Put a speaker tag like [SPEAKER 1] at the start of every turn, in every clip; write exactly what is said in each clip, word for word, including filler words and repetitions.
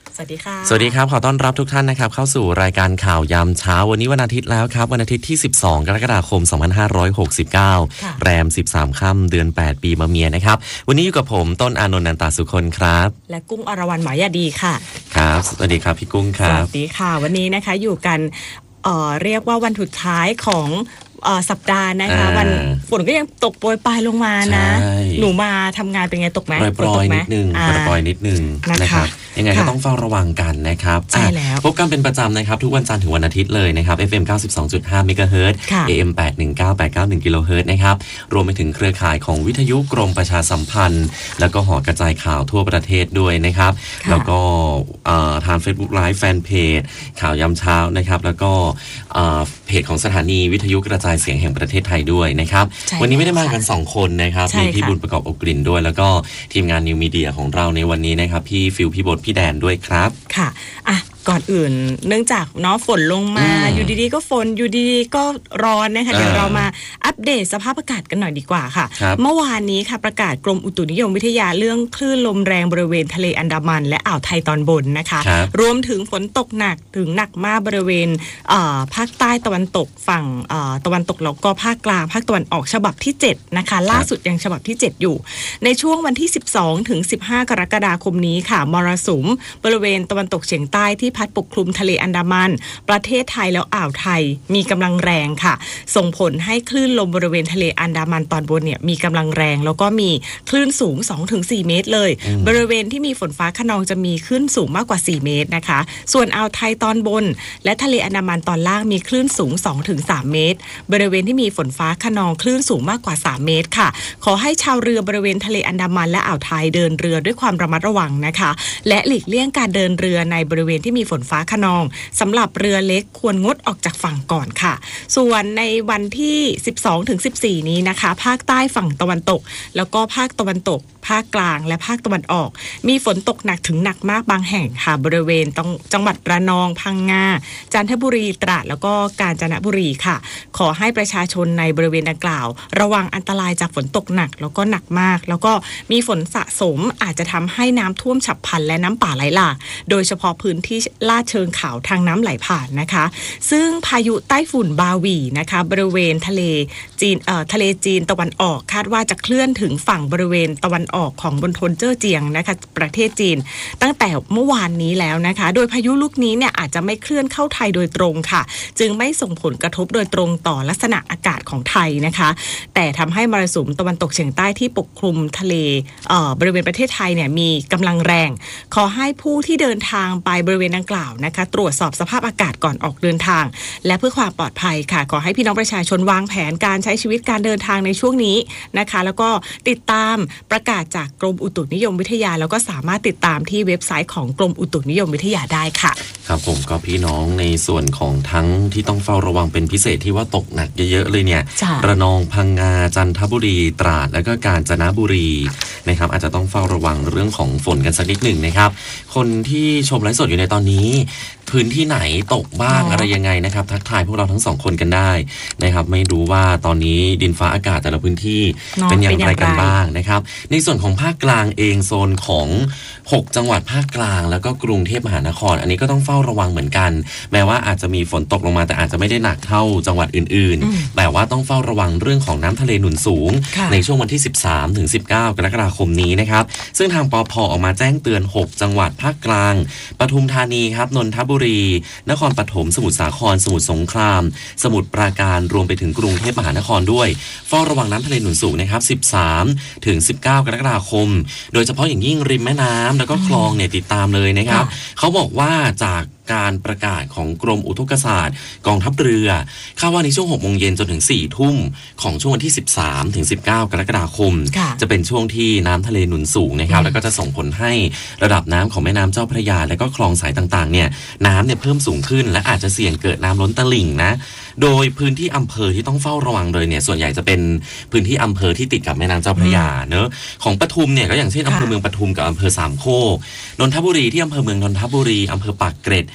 [SPEAKER 1] สวัสดีค่ะ
[SPEAKER 2] สวัสดีครับขอต้อนรับทุกท่านนะครับเข้าสู่รายการข่าวยามเช้าวันนี้วันอาทิตย์แล้วครับวันอาทิตย์ที่สิบสองกรกฎาคมสองพันห้าร้อยหกสิบเก้าแรมสิบสามค่ำเดือนแปดปีมะเมียนะครับวันนี้อยู่กับผมต้นอานนท์นันตาสุคนครับ
[SPEAKER 1] และกุ้งอรวรรณหมายาดีค่ะ
[SPEAKER 2] ครับสวัสดีครับพี่กุ้งครับ
[SPEAKER 1] สวัสดีค่ะวันนี้นะคะอยู่กันเอ่อเรียกว่าวันสุดท้ายของสัปดาห์นะคะวันฝนก็ยังตกโปรยปลายลงมานะหนูมาทำงานเป็นไงตกไหม
[SPEAKER 2] ปล่อยๆนิดนึงปล่อยๆนิดนึงนะครับยังไงก็ต้องเฝ้าระวังกันนะครับ
[SPEAKER 1] ใช่แล้ว
[SPEAKER 2] พบกันเป็นประจำนะครับทุกวันจันทร์ถึงวันอาทิตย์เลยนะครับ เอฟ เอ็ม เก้าสิบสองจุดห้า เมกะเฮิรตซ์ เอ เอ็ม แปดหนึ่งเก้า แปดเก้าหนึ่ง กิโลเฮิรตซ์นะครับรวมไปถึงเครือข่ายของวิทยุกรมประชาสัมพันธ์แล้วก็หอกระจายข่าวทั่วประเทศด้วยนะครับแล้วก็ทาง Facebook Live แฟนเพจข่าวยามเช้านะครับแล้วก็เพจของสถานีวิทยุกระจายเสียงแห่งประเทศไทยด้วยนะครับวันนี้ไม่ได้มากันสองคนนะครับมีพี่บุญประกอบอบกลิ่นด้วยแล้วก็ทีมงานนิวมีเดียของเราในวันนี้นะครับพี่ฟิลพี่บดพี่แดนด้วยครับ
[SPEAKER 1] ค่ะอ่ะก่อนอื่นเนื่องจากเนาะฝนลงมาอยู่ดีๆก็ฝนอยู่ดีๆก็ร้อนนะคะเดี๋ยวเรามาอัปเดตสภาพอากาศกันหน่อยดีกว่าค่ะเมื่อวานนี้ค่ะประกาศกรมอุตุนิยมวิทยาเรื่องคลื่นลมแรงบริเวณทะเลอันดามันและอ่าวไทยตอนบนนะคะรวมถึงฝนตกหนักถึงหนักมากบริเวณภาคใต้ตะวันตกฝั่งตะวันตกแล้วก็ภาคกลางภาคตะวันออกฉบับที่เจ็ดนะคะล่าสุดยังฉบับที่เจ็ดอยู่ในช่วงวันที่สิบสองถึงสิบห้ากรกฎาคมนี้ค่ะมรสุมบริเวณตะวันตกเฉียงใต้ที่พัดปกคลุมทะเลอันดามันประเทศไทยแล้วอ่าวไทยมีกำลังแรงค่ะส่งผลให้คลื่นลมบริเวณทะเลอันดามันตอนบนเนี่ยมีกำลังแรงแล้วก็มีคลื่นสูง สองถึงสี่ เมตรเลยบริเวณที่มีฝนฟ้าคะนองจะมีคลื่นสูงมากกว่าสี่เมตรนะคะส่วนอ่าวไทยตอนบนและทะเลอันดามันตอนล่างมีคลื่นสูง สองถึงสาม เมตรบริเวณที่มีฝนฟ้าคะนองคลื่นสูงมากกว่าสามเมตรค่ะขอให้ชาวเรือบริเวณทะเลอันดามันและอ่าวไทยเดินเรือด้วยความระมัดระวังนะคะและหลีกเลี่ยงการเดินเรือในบริเวณที่มีฝนฟ้าคะนองสำหรับเรือเล็กควรงดออกจากฝั่งก่อนค่ะส่วนในวันที่สิบสองถึงสิบสี่นี้นะคะภาคใต้ฝั่งตะวันตกแล้วก็ภาคตะวันตกภาคกลางและภาคตะวันออกมีฝนตกหนักถึงหนักมากบางแห่งค่ะบริเวณจังหวัดระนองพังงาจันทบุรีตราดแล้วก็กาญจนบุรีค่ะขอให้ประชาชนในบริเวณดังกล่าวระวังอันตรายจากฝนตกหนักแล้วก็หนักมากแล้วก็มีฝนสะสมอาจจะทำให้น้ำท่วมฉับพลันและน้ำป่าไหลหลากโดยเฉพาะพื้นที่ลาดเชิงเขาทางน้ำไหลผ่านนะคะซึ่งพายุไต้ฝุ่นบาหวีนะคะบริเวณทะเลจีนเอ่อทะเลจีนตะวันออกคาดว่าจะเคลื่อนถึงฝั่งบริเวณตะวันออกของมณฑลเจ้อเจียงนะคะประเทศจีนตั้งแต่เมื่อวานนี้แล้วนะคะโดยพายุลูกนี้เนี่ยอาจจะไม่เคลื่อนเข้าไทยโดยตรงค่ะจึงไม่ส่งผลกระทบโดยตรงต่อลักษณะอากาศของไทยนะคะแต่ทำให้มรสุมตะวันตกเฉียงใต้ที่ปกคลุมทะเลเอ่อบริเวณประเทศไทยเนี่ยมีกำลังแรงขอให้ผู้ที่เดินทางไปบริเวณดังกล่าวนะคะตรวจสอบสภาพอากาศก่อนออกเดินทางและเพื่อความปลอดภัยค่ะขอให้พี่น้องประชาชนวางแผนการใช้ชีวิตการเดินทางในช่วงนี้นะคะแล้วก็ติดตามประกาศจากกรมอุตุนิยมวิทยาแล้วก็สามารถติดตามที่เว็บไซต์ของกรมอุตุนิยมวิทยาได้ค่ะ
[SPEAKER 2] ครับผมก็พี่น้องในส่วนของทั้งที่ต้องเฝ้าระวังเป็นพิเศษที่ว่าตกหนักเยอะๆเลยเนี่ยระนองพังงาจันทบุรีตราดแล้วก็กาญจนบุรีนะครับอาจจะต้องเฝ้าระวังเรื่องของฝนกันสักนิดหนึ่งนะครับคนที่ชมไลฟ์สดอยู่ในตอนนี้พื้นที่ไหนตกบ้างอะไรยังไงนะครับทักทายพวกเราทั้งสองคนกันได้นะครับไม่รู้ว่าตอนนี้ดินฟ้าอากาศแต่ละพื้นที่เป็นอย่างไรกันบ้างนะครับในส่วนของภาคกลางเองโซนของหกจังหวัดภาคกลางแล้วก็กรุงเทพมหานครอันนี้ก็ต้องเฝ้าระวังเหมือนกันแม้ว่าอาจจะมีฝนตกลงมาแต่อาจจะไม่ได้หนักเท่าจังหวัดอื่นๆแต่ว่าต้องเฝ้าระวังเรื่องของน้ำทะเลหนุนสูงในช่วงวันที่สิบสามถึงสิบเก้ากรกฎาคมนี้นะครับซึ่งทางปภ.ออกมาแจ้งเตือนหกจังหวัดภาคกลางปทุมธานีครับนนทบุรีนครปฐมสมุทรสาครสมุทรสงครามสมุทรปราการรวมไปถึงกรุงเทพมหานครด้วยเฝ้าระวังน้ำทะเลหนุนสูงนะครับสิบสามถึงสิบเก้ากรกฎาคมโดยเฉพาะอย่างยิ่งริมแม่น้ำแล้วก็คลองเนี่ยติดตามเลยนะครับเขาบอกว่าจากการประกาศของกรมอุทกศาสตร์กองทัพเรือคาดว่าในช่วงหกโมงเย็นจนถึงสี่ทุ่มของช่วงวันที่สิบสามถึงสิบเก้ากรกฎาคมจะเป็นช่วงที่น้ำทะเลหนุนสูงนะครับแล้วก็จะส่งผลให้ระดับน้ำของแม่น้ำเจ้าพระยาและก็คลองสายต่างๆเนี่ยน้ำเนี่ยเพิ่มสูงขึ้นและอาจจะเสี่ยงเกิดน้ำล้นตลิ่งนะโดยพื้นที่อำเภอที่ต้องเฝ้าระวังเลยเนี่ยส่วนใหญ่จะเป็นพื้นที่อำเภอที่ติดกับแม่น้ำเจ้าพระยาเนอะของปทุมเนี่ยก็อย่างเช่นอำเภอเมืองปทุมกับอำเภอสามโคกนนทบุรีที่อำเภอเมืองนนทบุรีอำเภอปากเกร็ด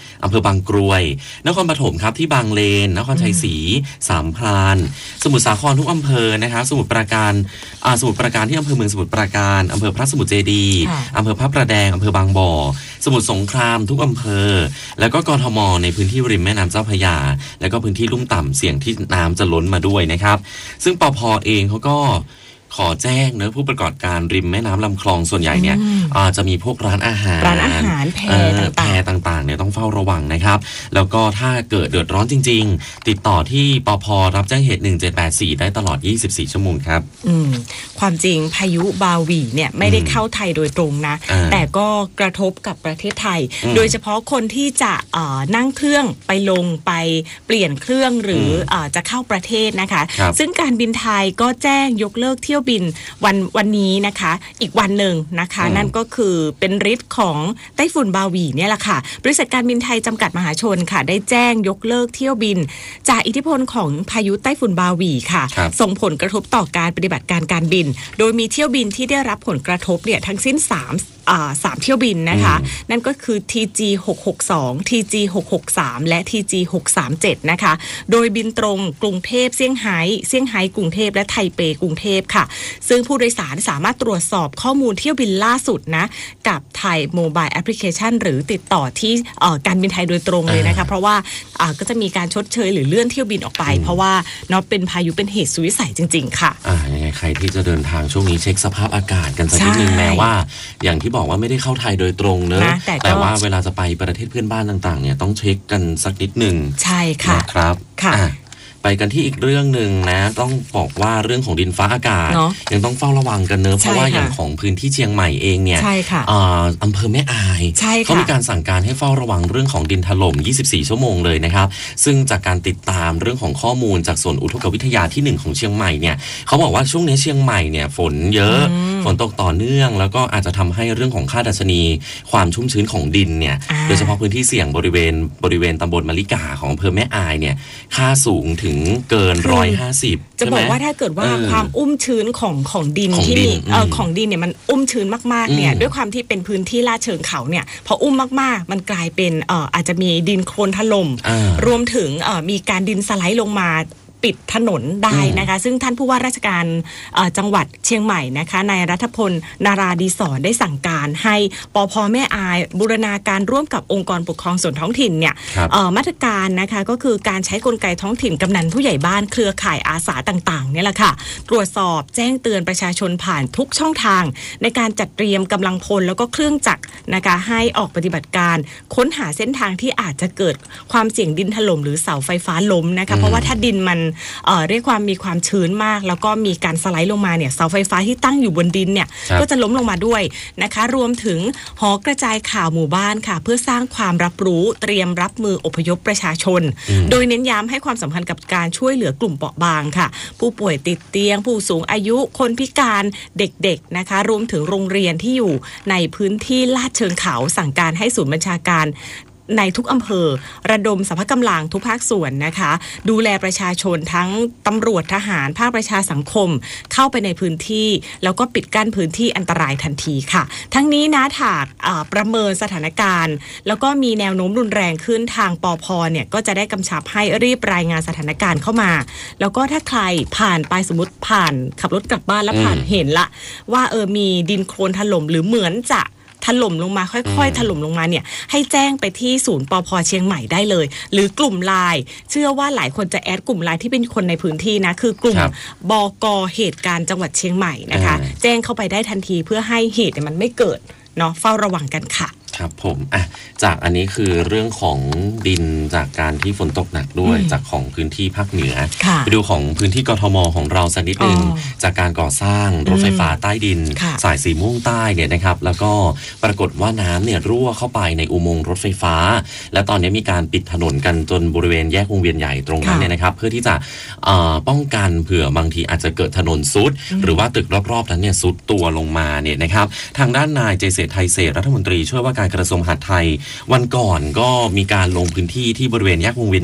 [SPEAKER 2] อำเภอบางกรวยนครปฐมครับที่บางเลนนครชัยศรีสามพรานสมุทรสาครทุกอำเภอนะครับสมุทรปราการอ่าสมุทรปราการที่อำเภอเมืองสมุทรปราการอำเภอพระสมุทรเจดีย์อำเภอพระประแดงอำเภอบางบ่อสมุทรสงครามทุกอำเภอแล้วก็กทมในพื้นที่ริมแม่น้ำเจ้าพระยาแล้วก็พื้นที่ลุ่มต่ำเสี่ยงที่น้ำจะล้นมาด้วยนะครับซึ่งปภ.เองเขาก็ขอแจ้งเนะผู้ประกอบการริมแม่น้ำลำคลองส่วนใหญ่เนี่ยจะมีพวกร้านอาหาร
[SPEAKER 1] ร้านอาหารแพร่
[SPEAKER 2] ต่างๆเนี่ยต้องเฝ้าระวังนะครับแล้วก็ถ้าเกิดเดือดร้อนจริงๆติดต่อที่ปภ.รับแจ้งเหตุหนึ่งเจ็ดแปดสี่ได้ตลอดยี่สิบสี่ชั่วโมงครับ
[SPEAKER 1] อืมความจริงพายุบาหวีเนี่ยไม่ได้เข้าไทยโดยตรงนะแต่ก็กระทบกับประเทศไทยโดยเฉพาะคนที่จะนั่งเครื่องไปลงไปเปลี่ยนเครื่องหรือจะเข้าประเทศนะคะซึ่งการบินไทยก็แจ้งยกเลิกเที่ยวบินวันวันนี้นะคะอีกวันหนึ่งนะคะนั่นก็คือเป็นฤทธิ์ของไต้ฝุ่นบาหวีเนี่ยแหละค่ะบริษัทการบินไทยจำกัดมหาชนค่ะได้แจ้งยกเลิกเที่ยวบินจากอิทธิพลของพายุไต้ฝุ่นบาหวีค่ะส่งผลกระทบต่อการปฏิบัติการการบินโดยมีเที่ยวบินที่ได้รับผลกระทบเนี่ยทั้งสิ้นสามอ่าสามเที่ยวบินนะคะนั่นก็คือ ที จี หกหกสอง ที จี หกหกสาม และ ที จี หกสามเจ็ด นะคะโดยบินตรงกรุงเทพเซี่ยงไฮ้เซี่ยงไฮ้กรุงเทพและไทเปกรุงเทพค่ะซึ่งผู้โดยสารสามารถตรวจสอบข้อมูลเที่ยวบินล่าสุดนะกับไทยโมบายแอปพลิเคชันหรือติดต่อที่การบินไทยโดยตรงเลยนะคะเพราะว่าก็จะมีการชดเชยหรือเลื่อนเที่ยวบินออกไปเพราะว่าเนาะเป็นพายุเป็นเหตุสุดวิสัยจริงๆค่ะ
[SPEAKER 2] อ่ายังไงใครที่จะเดินทางช่วงนี้เช็คสภาพอากาศกันสักนิดนึงแม้ว่าอย่างที่บอกว่าไม่ได้เข้าไทยโดยตรงเนอะแต่ แต่ว่าเวลาจะไปประเทศเพื่อนบ้านต่างๆเนี่ยต้องเช็คกันสักนิดนึง
[SPEAKER 1] ใช่ค่ะ
[SPEAKER 2] นะครับค่ะไปกันที่อีกเรื่องหนึ่งนะต้องบอกว่าเรื่องของดินฟ้าอากาศยังต้องเฝ้าระวังกันเนอะเพราะว่าอย่างของพื้นที่เชียงใหม่เองเนี่ยอำเภอแม่อายเขามีการสั่งการให้เฝ้าระวังเรื่องของดินถล่มยี่สิบสี่ชั่วโมงเลยนะครับซึ่งจากการติดตามเรื่องของข้อมูลจากศูนย์อุทกวิทยาที่หนึ่งของเชียงใหม่เนี่ยเขาบอกว่าช่วงนี้เชียงใหม่เนี่ยฝนเยอะฝนตกต่อเนื่องแล้วก็อาจจะทำให้เรื่องของค่าดัชนีความชุ่มชื้นของดินเนี่ยโดยเฉพาะพื้นที่เสี่ยงบริเวณบริเวณตำบลมะลิกาของอำเภอแม่อายเนี่ยค่าสูงถึงเกินหนึ่งร้อยห้าสิบ
[SPEAKER 1] จะบอกว่าถ้าเกิดว่าความอุ้มชื้นของของดินที่มีเอ่อของดินเนี่ยมันอุ้มชื้นมากๆเนี่ยด้วยความที่เป็นพื้นที่ลาดเชิงเขาเนี่ยพออุ้มมากๆมันกลายเป็นเอ่ออาจจะมีดินโคลนถล่มรวมถึงเอ่อมีการดินสไลด์ลงมาปิดถนนได้นะคะซึ่งท่านผู้ว่าราชการจังหวัดเชียงใหม่นะคะนายรัฐพลนาราดีศรได้สั่งการให้ปภ.แม่อายบูรณาการร่วมกับองค์กรปกครองส่วนท้องถิ่นเนี่ยมาตรการนะคะก็คือการใช้กลไกท้องถิ่นกำนันผู้ใหญ่บ้านเครือข่ายอาสาต่างๆเนี่ยแหละค่ะตรวจสอบแจ้งเตือนประชาชนผ่านทุกช่องทางในการจัดเตรียมกำลังพลแล้วก็เครื่องจักรนะคะให้ออกปฏิบัติการค้นหาเส้นทางที่อาจจะเกิดความเสี่ยงดินถล่มหรือเสาไฟฟ้าล้มนะคะเพราะว่าถ้าดินมันเอ่อเรียกความมีความชื้นมากแล้วก็มีการสไลด์ลงมาเนี่ยเสาไฟฟ้าที่ตั้งอยู่บนดินเนี่ยก็จะล้มลงมาด้วยนะคะรวมถึงหอกระจายข่าวหมู่บ้านค่ะเพื่อสร้างความรับรู้เตรียมรับมืออพยพประชาชนโดยเน้นย้ำให้ความสำคัญกับการช่วยเหลือกลุ่มเปราะบางค่ะผู้ป่วยติดเตียงผู้สูงอายุคนพิการเด็กๆนะคะรวมถึงโรงเรียนที่อยู่ในพื้นที่ลาดเชิงเขาสั่งการให้ศูนย์บัญชาการในทุกอำเภอระดมสรรพกำลังทุกภาคส่วนนะคะดูแลประชาชนทั้งตำรวจทหารภาคประชาสังคมเข้าไปในพื้นที่แล้วก็ปิดกั้นพื้นที่อันตรายทันทีค่ะทั้งนี้นะถากประเมินสถานการณ์แล้วก็มีแนวโน้มรุนแรงขึ้นทางปภ.เนี่ยก็จะได้กำชับให้รีบรายงานสถานการณ์เข้ามาแล้วก็ถ้าใครผ่านไปสมมติผ่านขับรถกลับบ้านแล้วผ่านเห็นละว่าเออมีดินโคลนถล่มหรือเหมือนจะถล่มลงมาค่อยๆถล่มลงมาเนี่ยให้แจ้งไปที่ศูนย์ปภ.เชียงใหม่ได้เลยหรือกลุ่มไลน์เชื่อว่าหลายคนจะแอดกลุ่มไลน์ที่เป็นคนในพื้นที่นะคือกลุ่มบก.เหตุการณ์จังหวัดเชียงใหม่นะคะแจ้งเข้าไปได้ทันทีเพื่อให้เหตุมันไม่เกิดเนาะเฝ้าระวังกันค่ะ
[SPEAKER 2] ครับผมอ่ะจากอันนี้คือเรื่องของดินจากการที่ฝนตกหนักด้วยจากของพื้นที่ภาคเหนือไปดูของพื้นที่กทม.ของเราสักนิดนึงจากการก่อสร้างรถไฟฟ้าใต้ดินสายสีม่วงใต้เนี่ยนะครับแล้วก็ปรากฏว่าน้ำเนี่ยรั่วเข้าไปในอุโมงค์รถไฟฟ้าและตอนนี้มีการปิดถนนกันจนบริเวณแยกวงเวียนใหญ่ตรงนั้นเนี่ยนะครับเพื่อที่จะป้องกันเผื่อบางทีอาจจะเกิดถนนซุดหรือว่าตึกรอบๆนั้นเนี่ยซุดตัวลงมาเนี่ยนะครับทางด้านนายเจเศรษฐ์ไทยเศรษฐ์รัฐมนตรีช่วยว่าการกระทรวงมหาดไทยวันก่อนก็มีการลงพื้นที่ที่บริเวณแยกวงเวียนใหญ่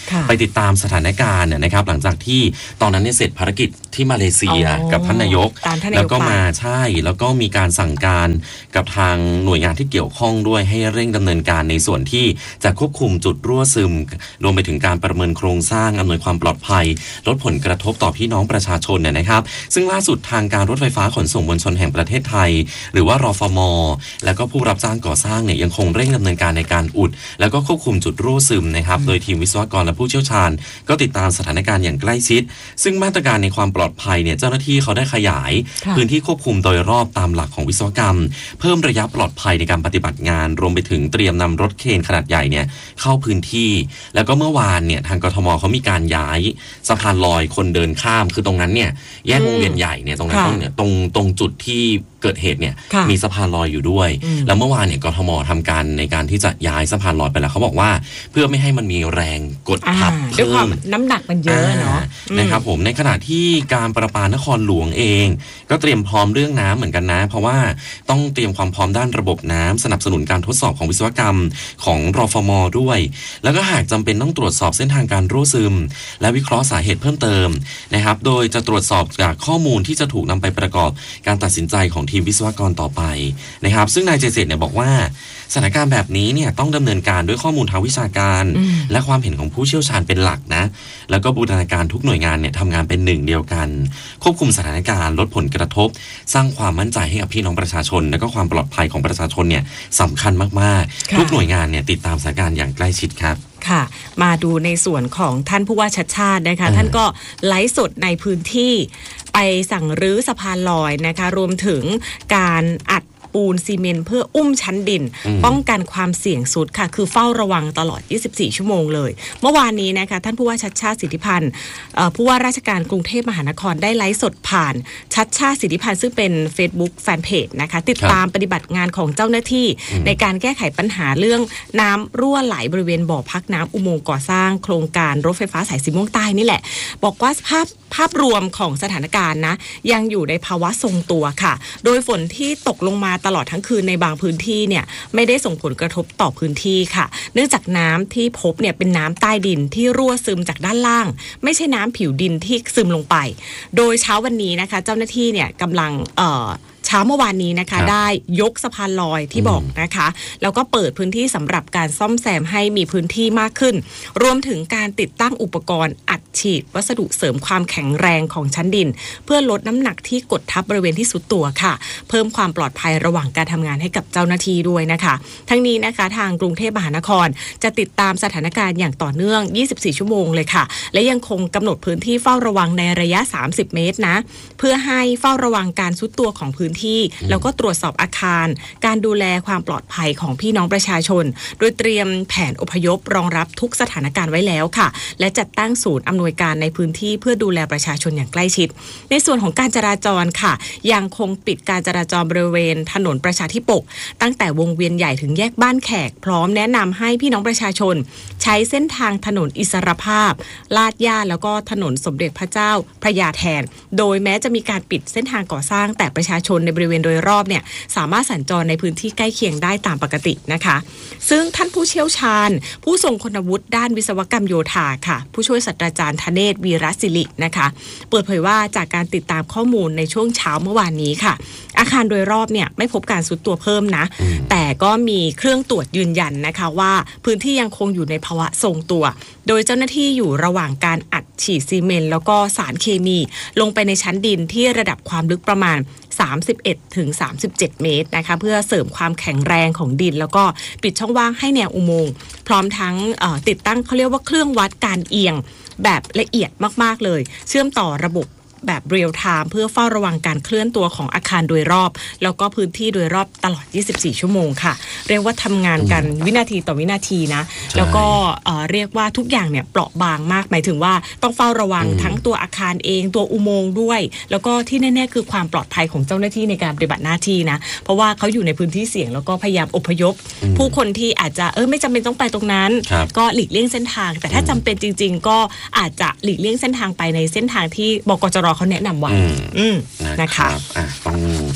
[SPEAKER 2] ไปติดตามสถานการณ์เนี่ยนะครับหลังจากที่ตอนนั้นเนี่ยเสร็จภารกิจที่มาเลเซียกับท่านนายกแล้วก็มาใช่แล้วก็มีการสั่งการกับทางหน่วยงานที่เกี่ยวข้องด้วยให้เร่งดำเนินการในส่วนที่จะควบคุมจุดรั่วซึมรวมไปถึงการประเมินโครงสร้างอำนวยความปลอดภัยลดผลกระทบต่อพี่น้องประชาชนเนี่ยนะครับซึ่งล่าสุดทางการรถไฟฟ้าขนส่งมวลชนแห่งประเทศไทยหรือว่ารฟม.แล้วก็ผู้รับจ้างก่อสร้างเนี่ยยังคงเร่งดำเนินการในการอุดแล้วก็ควบคุมจุดรั่วซึมนะครับโดยทีมวิศวกรและผู้เชี่ยวชาญก็ติดตามสถานการณ์อย่างใกล้ชิดซึ่งมาตรการในความปลอดภัยเนี่ยเจ้าหน้าที่เขาได้ขยายพื้นที่ควบคุมโดยรอบตามหลักของวิศวกรรมเพิ่มระยะปลอดภัยในการปฏิบัติงานรวมไปถึงเตรียมนำรถเคนขนาดใหญ่เนี่ยเข้าพื้นที่แล้วก็เมื่อวานเนี่ยทางกทมเขามีการย้ายสะพานลอยคนเดินข้ามคือตรงนั้นเนี่ยแยกวงเวียนใหญ่เนี่ยตรงนั้นเนี่ยตรงตรงจุดที่เกิดเหตุเนี่ยมีสะพานลอยอยู่ด้วยแล้วเมื่อวานเนี่ยกทมทำการในการที่จะย้ายสะพานลอยไปแล้วเขาบอกว่าเพื่อไม่ให้มันมีแรงกดทับเพิ่ม
[SPEAKER 1] ด้วยความน้ำหนักมันเยอะเนาะ
[SPEAKER 2] นะครับผมในขณะที่การประปานครหลวงเองก็เตรียมพร้อมเรื่องน้ำเหมือนกันนะเพราะว่าต้องเตรียมความพร้อมด้านระบบน้ำสนับสนุนการทดสอบของวิศวกรรมของรฟม.ด้วยแล้วก็หากจำเป็นต้องตรวจสอบเส้นทางการรั่วซึมและวิเคราะห์สาเหตุเพิ่มเติมนะครับโดยจะตรวจสอบจากข้อมูลที่จะถูกนำไปประกอบการตัดสินใจของทีมวิศวกรต่อไปนะครับซึ่งนายเจษฎเนี่ยบอกว่าสถานการณ์แบบนี้เนี่ยต้องดำเนินการด้วยข้อมูลทางวิชาการและความเห็นของผู้เชี่ยวชาญเป็นหลักนะแล้วก็บูรณาการทุกหน่วยงานเนี่ยทำงานเป็นหนึ่งเดียวกันควบคุมสถานการณ์ลดผลกระทบสร้างความมั่นใจให้กับพี่น้องประชาชนและก็ความปลอดภัยของประชาชนเนี่ยสำคัญมากๆทุกหน่วยงานเนี่ยติดตามสถานการณ์อย่างใกล้ชิดครับ
[SPEAKER 1] ค่ะมาดูในส่วนของท่านผู้ว่าชัชชาตินะคะท่านก็ไลฟ์สดในพื้นที่ไปสั่งรื้อสะพานลอยนะคะรวมถึงการอัดปูนซีเมนต์เพื่ออุ้มชั้นดินป้องกันความเสี่ยงสุดค่ะคือเฝ้าระวังตลอดยี่สิบสี่ชั่วโมงเลยเมื่อวานนี้นะคะท่านผู้ว่าชัชชาติสิทธิพันธ์ผู้ว่าราชการกรุงเทพมหานครได้ไลฟ์สดผ่านชัชชาติสิทธิพันธ์ซึ่งเป็น Facebook แฟนเพจนะคะติดตามปฏิบัติงานของเจ้าหน้าที่ในการแก้ไขปัญหาเรื่องน้ำรั่วไหลบริเวณบ่อพักน้ำอุโมงค์ก่อสร้างโครงการรถไฟฟ้าสายสีม่วงใต้นี่แหละบอกว่าภาพภาพรวมของสถานการณ์นะยังอยู่ในภาวะทรงตัวค่ะโดยฝนที่ตกลงมาตลอดทั้งคืนในบางพื้นที่เนี่ยไม่ได้ส่งผลกระทบต่อพื้นที่ค่ะเนื่องจากน้ำที่พบเนี่ยเป็นน้ำใต้ดินที่รั่วซึมจากด้านล่างไม่ใช่น้ำผิวดินที่ซึมลงไปโดยเช้าวันนี้นะคะเจ้าหน้าที่เนี่ยกำลังเอ่อเช้าเมื่อวานนี้นะคะได้ยกสะพานลอยที่บอกนะคะแล้วก็เปิดพื้นที่สำหรับการซ่อมแซมให้มีพื้นที่มากขึ้นรวมถึงการติดตั้งอุปกรณ์อัดฉีดวัสดุเสริมความแข็งแรงของชั้นดินเพื่อลดน้ำหนักที่กดทับบริเวณที่สุดตัวค่ะเพิ่มความปลอดภัยระหว่างการทำงานให้กับเจ้าหน้าที่ด้วยนะคะทั้งนี้นะคะทางกรุงเทพมหานครจะติดตามสถานการณ์อย่างต่อเนื่องยี่สิบสี่ชั่วโมงเลยค่ะและยังคงกำหนดพื้นที่เฝ้าระวังในระยะสามสิบเมตรนะเพื่อให้เฝ้าระวังการทรุดตัวของพื้นที่แล้วก็ตรวจสอบอาคารการดูแลความปลอดภัยของพี่น้องประชาชนโดยเตรียมแผนอพยพรองรับทุกสถานการณ์ไว้แล้วค่ะและจัดตั้งศูนย์อำนวยการในพื้นที่เพื่อดูแลประชาชนอย่างใกล้ชิดในส่วนของการจราจรค่ะยังคงปิดการจราจรบริเวณถนนประชาธิปกตั้งแต่วงเวียนใหญ่ถึงแยกบ้านแขกพร้อมแนะนำให้พี่น้องประชาชนใช้เส้นทางถนนอิสรภาพลาดย่าแล้วก็ถนนสมเด็จพระเจ้าพระยาแทนโดยแม้จะมีการปิดเส้นทางก่อสร้างแต่ประชาชนในบริเวณโดยรอบเนี่ยสามารถสัญจรในพื้นที่ใกล้เคียงได้ตามปกตินะคะซึ่งท่านผู้เชี่ยวชาญผู้ทรงคุณวุฒิด้านวิศวกรรมโยธาค่ะผู้ช่วยศาสตราจารย์ธเนศวีรศิรินะคะเปิดเผยว่าจากการติดตามข้อมูลในช่วงเช้าเมื่อวานนี้ค่ะอาคารโดยรอบเนี่ยไม่พบการทรุดตัวเพิ่มนะแต่ก็มีเครื่องตรวจยืนยันนะคะว่าพื้นที่ยังคงอยู่ในภาวะทรงตัวโดยเจ้าหน้าที่อยู่ระหว่างการอัดฉีดซีเมนต์แล้วก็สารเคมีลงไปในชั้นดินที่ระดับความลึกประมาณสามสิบเอ็ดถึงสามสิบเจ็ดเมตรนะคะเพื่อเสริมความแข็งแรงของดินแล้วก็ปิดช่องว่างให้แนวอุโมงค์พร้อมทั้งติดตั้งเขาเรียกว่าเครื่องวัดการเอียงแบบละเอียดมากๆเลยเชื่อมต่อระบบแบบเรียลไทม์เพื่อเฝ้าระวังการเคลื่อนตัวของอาคารโดยรอบแล้วก็พื้นที่โดยรอบตลอดยี่สิบสี่ชั่วโมงค่ะเรียกว่าทำงานกันวินาทีต่อวินาทีนะแล้วก็เรียกว่าทุกอย่างเนี่ยเปราะบางมากหมายถึงว่าต้องเฝ้าระวังทั้งตัวอาคารเองตัวอุโมงค์ด้วยแล้วก็ที่แน่ๆคือความปลอดภัยของเจ้าหน้าที่ในการปฏิบัติหน้าที่นะเพราะว่าเขาอยู่ในพื้นที่เสี่ยงแล้วก็พยายามอพยพผู้คนที่อาจจะเออไม่จำเป็นต้องไปตรงนั้นก็หลีกเลี่ยงเส้นทางแต่ถ้าจำเป็นจริงๆก็อาจจะหลีกเลี่ยงเส้นทางไปในเส้นทางที่บกจรเขาแนะนำไว้นะคะ
[SPEAKER 2] อ่ะต้อง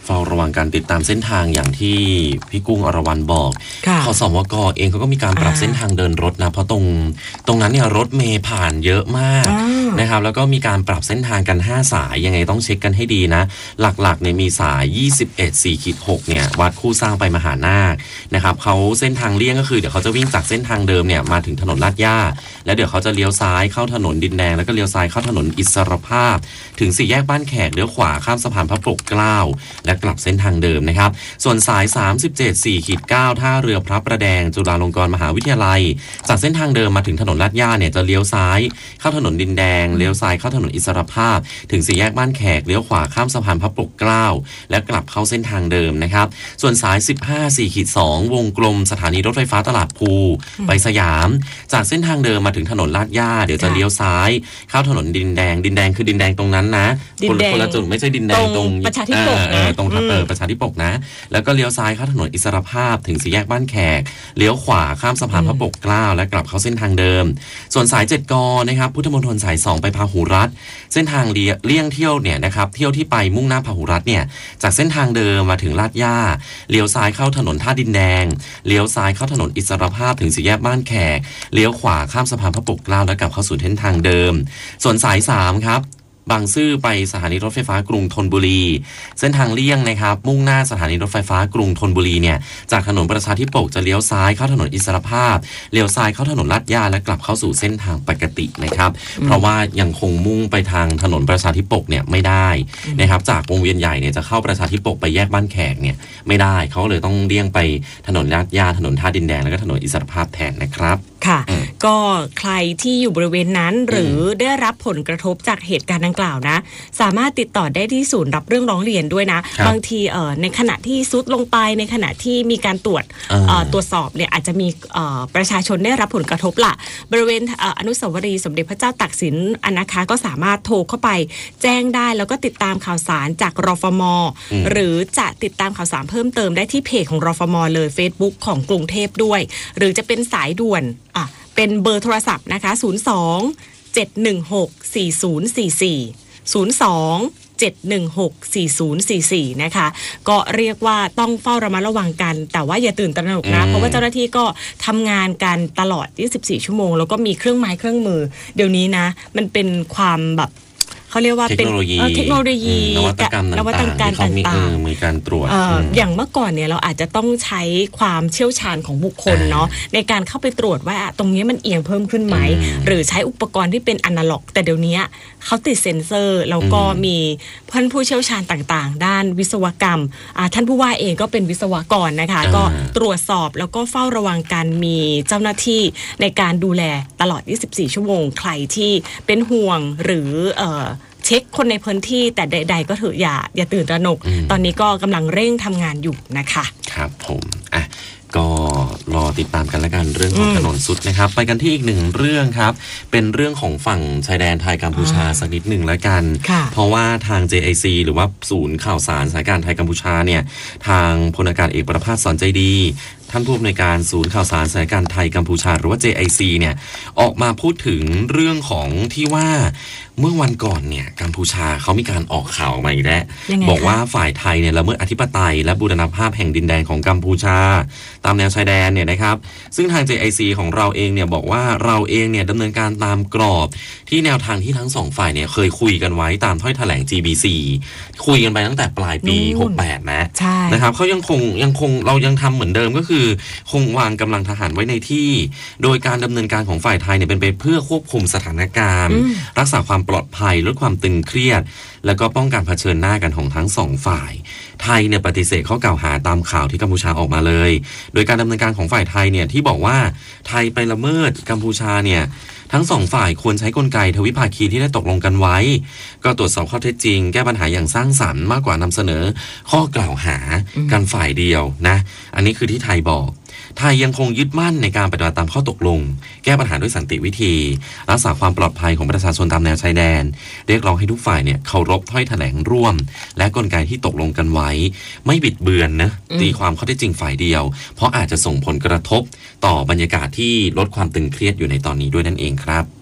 [SPEAKER 2] เฝ้าระวังการติดตามเส้นทางอย่างที่พี่กุ้งอรวรรณบอกขสมกเองเขาก็มีการปรับเส้นทางเดินรถนะเพราะตรงตรงนั้นเนี่ยรถเมล์ผ่านเยอะมากนะครับแล้วก็มีการปรับเส้นทางกันห้าสายยังไงต้องเช็คกันให้ดีนะหลักๆเนี่ยมีสายยี่สิบเอ็ด สี่ หกเนี่ยวัดคู่สร้างไปมหานาคนะครับเขาเส้นทางเลี่ยงก็คือเดี๋ยวเขาจะวิ่งจากเส้นทางเดิมเนี่ยมาถึงถนนลาดย่าแล้วเดี๋ยวเขาจะเลี้ยวซ้ายเข้าถนนดินแดงแล้วก็เลี้ยวซ้ายเข้าถนนอิสรภาพถึงสี่แยกบ้านแขกเลี้ยวขวาข้ามสะพานพระปกเกล้าและกลับเส้นทางเดิมนะครับส่วนสายสามสิบเจ็ด สี่ เก้า ท่าเรือพระประแดงจุฬาลงกรณ์มหาวิทยาลัยจากเส้นทางเดิมมาถึงถนนลาดย่าเนี่ยจะเลี้ยวซ้ายเข้าถนนดินแดงเลี้ยวซ้ายเข้าถนนอิสรภาพถึงสี่แยกบ้านแขกเลี้ยวขวาข้ามสะพานพระปกเกล้าและกลับเข้าเส้นทางเดิมนะครับส่วนสายสิบห้า สี่ สอง วงกลมสถานีรถไฟฟ้าตลาดภูไปสยามจากเส้นทางเดิมมาถึงถนนลาดย่าเดี๋ยวจะเลี้ยวซ้ายเข้าถนนดินแดงดินแดงคือดินแดงตรงนั้นนะคนละจุดไม่ใช่ดินแดงตรง
[SPEAKER 1] ประชาธิปกนะ
[SPEAKER 2] ตรงเออประชาธิปกนะแล้วก็เลี้ยวซ้ายเข้าถนนอิสรภาพถึงสี่แยกบ้านแขกเลี้ยวขวาข้ามสะพานพระปกเกล้าและกลับเข้าเส้นทางเดิมส่วนสายเจ็ดกนะครับพุทธมณฑลสายสองไปพหุรัฐเส้นทางเลี่ยงเที่ยวเนี่ยนะครับเที่ยวที่ไปมุ่งหน้าพหุรัฐเนี่ยจากเส้นทางเดิมมาถึงลาดย่าเลี้ยวซ้ายเข้าถนนท่าดินแดงเลี้ยวซ้ายเข้าถนนอิสรภาพถึงสี่แยกบ้านแขกเลี้ยวขวาข้ามสะพานพระปกเกล้าและกลับเข้าสู่เส้นทางเดิมส่วนสายสามครับบางซื่อไปสถานีรถไฟฟ้ากรุงธนบุรีเส้นทางเลี่ยงนะครับมุ่งหน้าสถานีรถไฟฟ้ากรุงธนบุรีเนี่ยจากถนนประชาธิปกจะเลี้ยวซ้ายเข้าถนนอิสรภาพเลี้ยวซ้ายเข้าถนนลาดย่าและกลับเข้าสู่เส้นทางปกตินะครับเพราะว่ายังคงมุ่งไปทางถนนประชาธิปกเนี่ยไม่ได้นะครับจากวงเวียนใหญ่เนี่ยจะเข้าประชาธิปกไปแยกบ้านแขกเนี่ยไม่ได้เขาเลยต้องเลี่ยงไปถนนลาดย่าถนนท่าดินแดงแล้วก็ถนนอิสรภาพแทนนะครับ
[SPEAKER 1] ค่ะก็ใครที่อยู่บริเวณนั้นหรือได้รับผลกระทบจากเหตุการณ์ดังกล่าวนะสามารถติดต่อได้ที่ศูนย์รับเรื่องร้องเรียนด้วยนะบางทีเอ่อในขณะที่ซุดลงไปในขณะที่มีการตรวจเอ่อตรวจสอบเนี่ยอาจจะมีเอ่อประชาชนได้รับผลกระทบล่ะบริเวณเอ่ออนุสาวรีย์สมเด็จพระเจ้าตากสินอันนะคะก็สามารถโทรเข้าไปแจ้งได้แล้วก็ติดตามข่าวสารจากรฟม.หรือจะติดตามข่าวสารเพิ่มเติมได้ที่เพจของรฟม.เลย Facebook ของกรุงเทพด้วยหรือจะเป็นสายด่วนอ่ะเป็นเบอร์โทรศัพท์นะคะศูนย์ สอง เจ็ด หนึ่ง หก สี่ ศูนย์ สี่ สี่ ศูนย์ สอง เจ็ด หนึ่ง หก สี่ ศูนย์ สี่ สี่นะคะก็เรียกว่าต้องเฝ้าระมัดระวังกันแต่ว่าอย่าตื่นตระหนกนะเพราะว่าเจ้าหน้าที่ก็ทำงานกันตลอดยี่สิบสี่ชั่วโมงแล้วก็มีเครื่องไม้เครื่องมือเดี๋ยวนี้นะมันเป็นความแบบเขาเรียกว่าเป็นเทคโนโลยี
[SPEAKER 2] นวัตกรรมต่างๆที่เขามีมีการตรวจ
[SPEAKER 1] อย่างเมื่อก่อนเนี่ยเราอาจจะต้องใช้ความเชี่ยวชาญของบุคคลเนาะในการเข้าไปตรวจว่าตรงนี้มันเอียงเพิ่มขึ้นไหมหรือใช้อุปกรณ์ที่เป็นอนาล็อกแต่เดี๋ยวนี้เขาติดเซ็นเซอร์แล้วก็มีเพื่อนผู้เชี่ยวชาญต่างๆด้านวิศวกรรมท่านผู้ว่าเองก็เป็นวิศวกรนะคะก็ตรวจสอบแล้วก็เฝ้าระวังการมีเจ้าหน้าที่ในการดูแลตลอดยี่สิบสี่ชั่วโมงใครที่เป็นห่วงหรือเอ่อเช็คคนในพื้นที่แต่ใดๆก็เถอะอย่าอย่าตื่นตระหนกตอนนี้ก็กำลังเร่งทำงานอยู่นะคะ
[SPEAKER 2] ครับผมอ่ะก็รอติดตามกันแล้วกันเรื่องของถนนสุดนะครับไปกันที่อีกหนึ่งเรื่องครับเป็นเรื่องของฝั่งชายแดนไทยกัมพูชาสักนิดหนึ่งแล้วกันเพราะว่าทาง เจ ไอ ซี หรือว่าศูนย์ข่าวสารสถานการณ์ไทยกัมพูชาเนี่ยทางพลอากาศเอกประภาสสอนใจดีท่านผู้อำนวยการศูนย์ข่าวสารสถานการณ์ไทยกัมพูชาหรือว่า เจ ไอ ซี เนี่ยออกมาพูดถึงเรื่องของที่ว่าเมื่อวันก่อนเนี่ยกัมพูชาเขามีการออกข่าวมาอีกแล้วบอกว่าฝ่ายไทยเนี่ยละเมิดอธิปไตยและบูรณภาพแห่งดินแดนของกัมพูชาตามแนวชายแดนเนี่ยนะครับซึ่งทาง เจ ไอ ซี ของเราเองเนี่ยบอกว่าเราเองเนี่ยดำเนินการตามกรอบที่แนวทางที่ทั้งสองฝ่ายเนี่ยเคยคุยกันไว้ตามถ้อยแถลง จี บี ซี คุยกันไปตั้งแต่ปลายปีหกสิบแปดนะนะครับเขายังคงยังคงเรายังทำเหมือนเดิมก็คือคงวางกำลังทหารไว้ในที่โดยการดำเนินการของฝ่ายไทยเนี่ยเป็นไปเพื่อควบคุมสถานการณ์รักษาความปลอดภัยลดความตึงเครียดแล้วก็ป้องกันเผชิญหน้ากันของทั้งสองฝ่ายไทยเนี่ยปฏิเสธข้อกล่าวหาตามข่าวที่กัมพูชาออกมาเลยโดยการดำเนินการของฝ่ายไทยเนี่ยที่บอกว่าไทยไปละเมิดกัมพูชาเนี่ยทั้งสองฝ่ายควรใช้กลไกทวิภาคีที่ได้ตกลงกันไว้ก็ตรวจสอบข้อเท็จจริงแก้ปัญหาอย่างสร้างสรรค์มากกว่านำเสนอข้อกล่าวหากันฝ่ายเดียวนะอันนี้คือที่ไทยบอกไทยยังคงยึดมั่นในการปฏิบัติตามข้อตกลงแก้ปัญหาด้วยสันติวิธีรักษาความปลอดภัยของประชาชนตามแนวชายแดนเรียกร้องให้ทุกฝ่ายเนี่ยเคารพถ้อยแถลงร่วมและกลไกที่ตกลงกันไว้ไม่บิดเบือนนะตีความข้อเท็จจริงฝ่ายเดียวเพราะอาจจะส่งผลกระทบต่อบรรยากาศที่ลดความตึงเครียดอยู่ในตอนนี้ด้วยนั่นเองครับ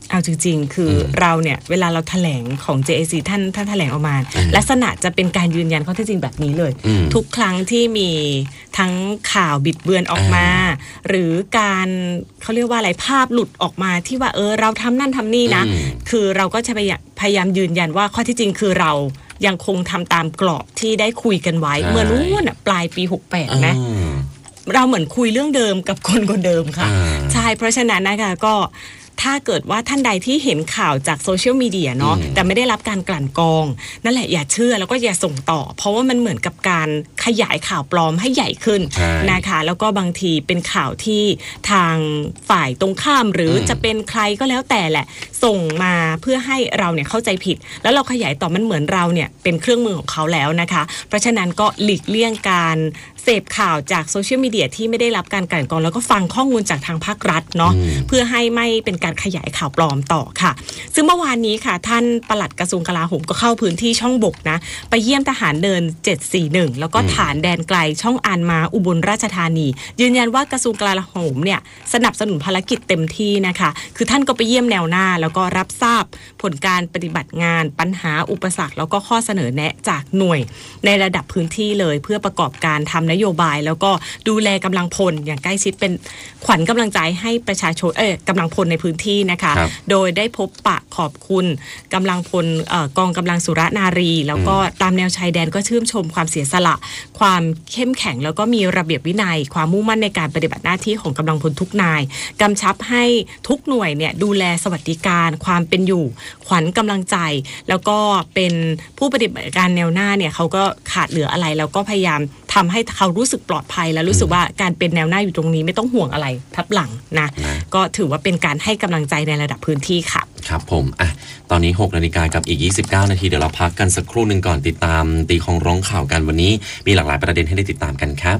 [SPEAKER 1] เอาจริงๆคือเราเนี่ยเวลาเราแถลงของ เจ เอ ซี ท่านท่านแถลงออกมาลักษณะจะเป็นการยืนยันข้อเท็จจริงแบบนี้เลยทุกครั้งที่มีทั้งข่าวบิดเบือนออกมาหรือการเขาเรียกว่าอะไรภาพหลุดออกมาที่ว่าเออเราทำนั่นทำนี่นะคือเราก็จะพยายามยืนยันว่าข้อเท็จจริงคือเรายังคงทำตามกรอบที่ได้คุยกันไว้เมื่อนู้นปลายปีหกสิบแปดนะเราเหมือนคุยเรื่องเดิมกับคนคนเดิมค่ะใช่เพราะฉะนั้นนะคะก็ถ้าเกิดว่าท่านใดที่เห็นข่าวจากโซเชียลมีเดียเนาะแต่ไม่ได้รับการกลั่นกรองนั่นแหละอย่าเชื่อแล้วก็อย่าส่งต่อเพราะว่ามันเหมือนกับการขยายข่าวปลอมให้ใหญ่ขึ้นนะคะแล้วก็บางทีเป็นข่าวที่ทางฝ่ายตรงข้ามหรือจะเป็นใครก็แล้วแต่แหละส่งมาเพื่อให้เราเนี่ยเข้าใจผิดแล้วเราขยายต่อมันเหมือนเราเนี่ยเป็นเครื่องมือของเขาแล้วนะคะเพราะฉะนั้นก็หลีกเลี่ยงการเสพข่าวจากโซเชียลมีเดียที่ไม่ได้รับการกลั่นกรองแล้วก็ฟังข้อมูลจากทางภาครัฐเนาะเพื่อให้ไม่เป็นการขยายข่าวปลอมต่อค่ะซึ่งเมื่อวานนี้ค่ะท่านปลัดกระทรวงกลาโหมก็เข้าพื้นที่ช่องบกนะไปเยี่ยมทหารเดินเจ็ดสี่หนึ่งแล้วก็ฐานแดนไกลช่องอันมาอุบลราชธานียืนยันว่ากระทรวงกลาโหมเนี่ยสนับสนุนภารกิจเต็มที่นะคะคือท่านก็ไปเยี่ยมแนวหน้าแล้วก็รับทราบผลการปฏิบัติงานปัญหาอุปสรรคแล้วก็ข้อเสนอแนะจากหน่วยในระดับพื้นที่เลยเพื่อประกอบการทำนโยบายแล้วก็ดูแลกำลังพลอย่างใกล้ชิดเป็นขวัญกำลังใจให้ประชาชนเอ่อกำลังพลในพื้นที่นะคะโดยได้พบปะขอบคุณกำลังพลเอ่อกองกำลังสุรนารีแล้วก็ตามแนวชายแดนก็ชื่นชมความเสียสละความเข้มแข็งแล้วก็มีระเบียบวินัยความมุ่งมั่นในการปฏิบัติหน้าที่ของกำลังพลทุกนายกำชับให้ทุกหน่วยเนี่ยดูแลสวัสดิการความเป็นอยู่ขวัญกำลังใจแล้วก็เป็นผู้ปฏิบัติการแนวหน้าเนี่ยเขาก็ขาดเหลืออะไรแล้วก็พยายามทำให้เขารู้สึกปลอดภัยและรู้สึกว่าการเป็นแนวหน้าอยู่ตรงนี้ไม่ต้องห่วงอะไรทับหลังนะก็ถือว่าเป็นการให้กำลังใจในระดับพื้นที่ค่ะ
[SPEAKER 2] ครับผมอ่ะตอนนี้หกนาฬิกากับอีกยี่สิบเก้านาทีเดี๋ยวเราพักกันสักครู่หนึ่งก่อนติดตามตีของร้องข่าวกันวันนี้มีหลากหลายประเด็นให้ได้ติดตามกันครับ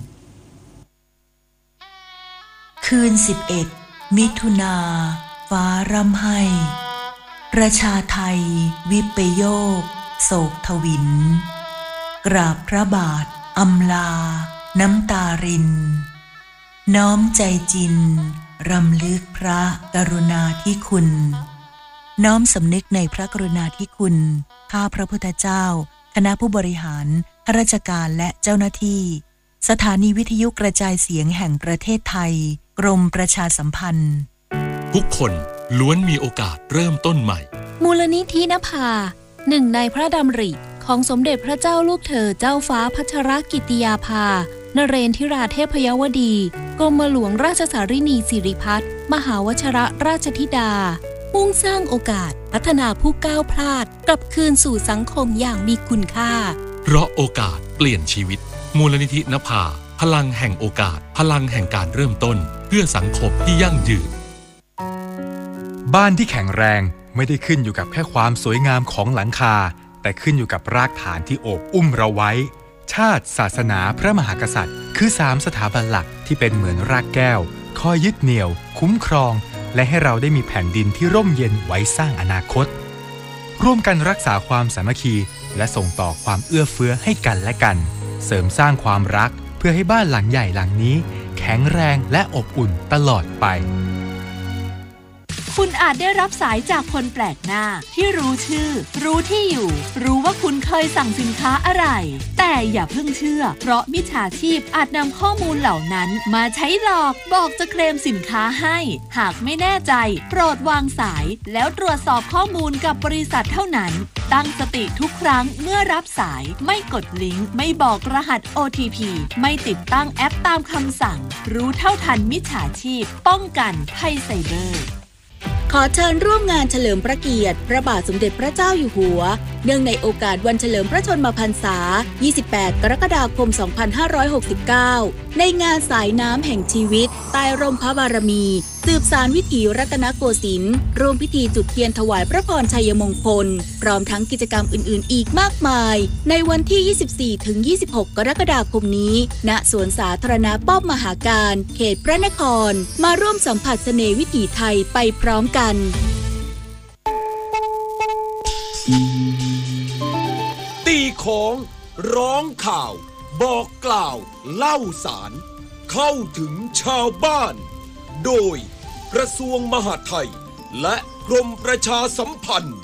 [SPEAKER 3] คืนสิบเอ็ดมิถุนาฟ้าร่ำไห้ประชาไทยวิปโยคโศกทวินกราบพระบาทอำลาน้ำตารินน้อมใจจินรำลึกพระกรุณาธิคุณน้อมสำนึกในพระกรุณาธิคุณข้าพระพุทธเจ้าคณะผู้บริหารข้าราชการและเจ้าหน้าที่สถานีวิทยุกระจายเสียงแห่งประเทศไทยกรมประชาสัมพันธ์
[SPEAKER 4] ทุกคนล้วนมีโอกาสเริ่มต้นใหม่
[SPEAKER 5] มูลนิธินภาหนึ่งในพระดำริของสมเด็จพระเจ้าลูกเธอเจ้าฟ้าพัชรกิติยาภานเรนทิราเทพยวดีกรมหลวงราชสารินีสิริพัฒน์มหาวชิรราชธิดามุ่งสร้างโอกาสพัฒนาผู้ก้าวพลาดกลับคืนสู่สังคมอย่างมีคุณค่า
[SPEAKER 4] เพราะโอกาสเปลี่ยนชีวิตมูลนิธินภาพลังแห่งโอกาสพลังแห่งการเริ่มต้นเพื่อสังคมที่ยั่งยืน
[SPEAKER 6] บ้านที่แข็งแรงไม่ได้ขึ้นอยู่กับแค่ความสวยงามของหลังคาแต่ขึ้นอยู่กับรากฐานที่โอบอุ้มเราไว้ชาติศาสนาพระมหากษัตริย์คือสามสถาบันหลักที่เป็นเหมือนรากแก้วคอยยึดเหนี่ยวคุ้มครองและให้เราได้มีแผ่นดินที่ร่มเย็นไว้สร้างอนาคตร่วมกันรักษาความสามัคคีและส่งต่อความเอื้อเฟื้อให้กันและกันเสริมสร้างความรักเพื่อให้บ้านหลังใหญ่หลังนี้แข็งแรงและอบอุ่นตลอดไป
[SPEAKER 7] คุณอาจได้รับสายจากคนแปลกหน้าที่รู้ชื่อรู้ที่อยู่รู้ว่าคุณเคยสั่งสินค้าอะไรแต่อย่าเพิ่งเชื่อเพราะมิจฉาชีพอาจนำข้อมูลเหล่านั้นมาใช้หลอกบอกจะเคลมสินค้าให้หากไม่แน่ใจโปรดวางสายแล้วตรวจสอบข้อมูลกับบริษัทเท่านั้นตั้งสติทุกครั้งเมื่อรับสายไม่กดลิงก์ไม่บอกรหัส โอ ที พี ไม่ติดตั้งแอปตามคำสั่งรู้เท่าทันมิจฉาชีพป้องกันภัยไซเบอร์ขอเชิญร่วมงานเฉลิมพระเกียรติพระบาทสมเด็จพระเจ้าอยู่หัวเนื่องในโอกาสวันเฉลิมพระชนมพรรษายี่สิบแปดกรกฎาคมสองพันห้าร้อยหกสิบเก้าในงานสายน้ำแห่งชีวิตใต้ร่มพระบารมีสืบสานวิถีรัตนโกสินทร์ร่วมพิธีจุดเทียนถวายพระพรชัยมงคลพร้อมทั้งกิจกรรมอื่นๆอีกมากมายในวันที่ ยี่สิบสี่ถึงยี่สิบหก กรกฎาคมนี้ณสวนสาธารณะป้อมมหาการเขตพระนครมาร่วมสัมผัสเสน่ห์วิถีไทยไปพร้อมกัน
[SPEAKER 8] ตีของร้องข่าวบอกกล่าวเล่าสารเข้าถึงชาวบ้านโดยกระทรวงมหาดไทยและกรมประชาสัมพันธ์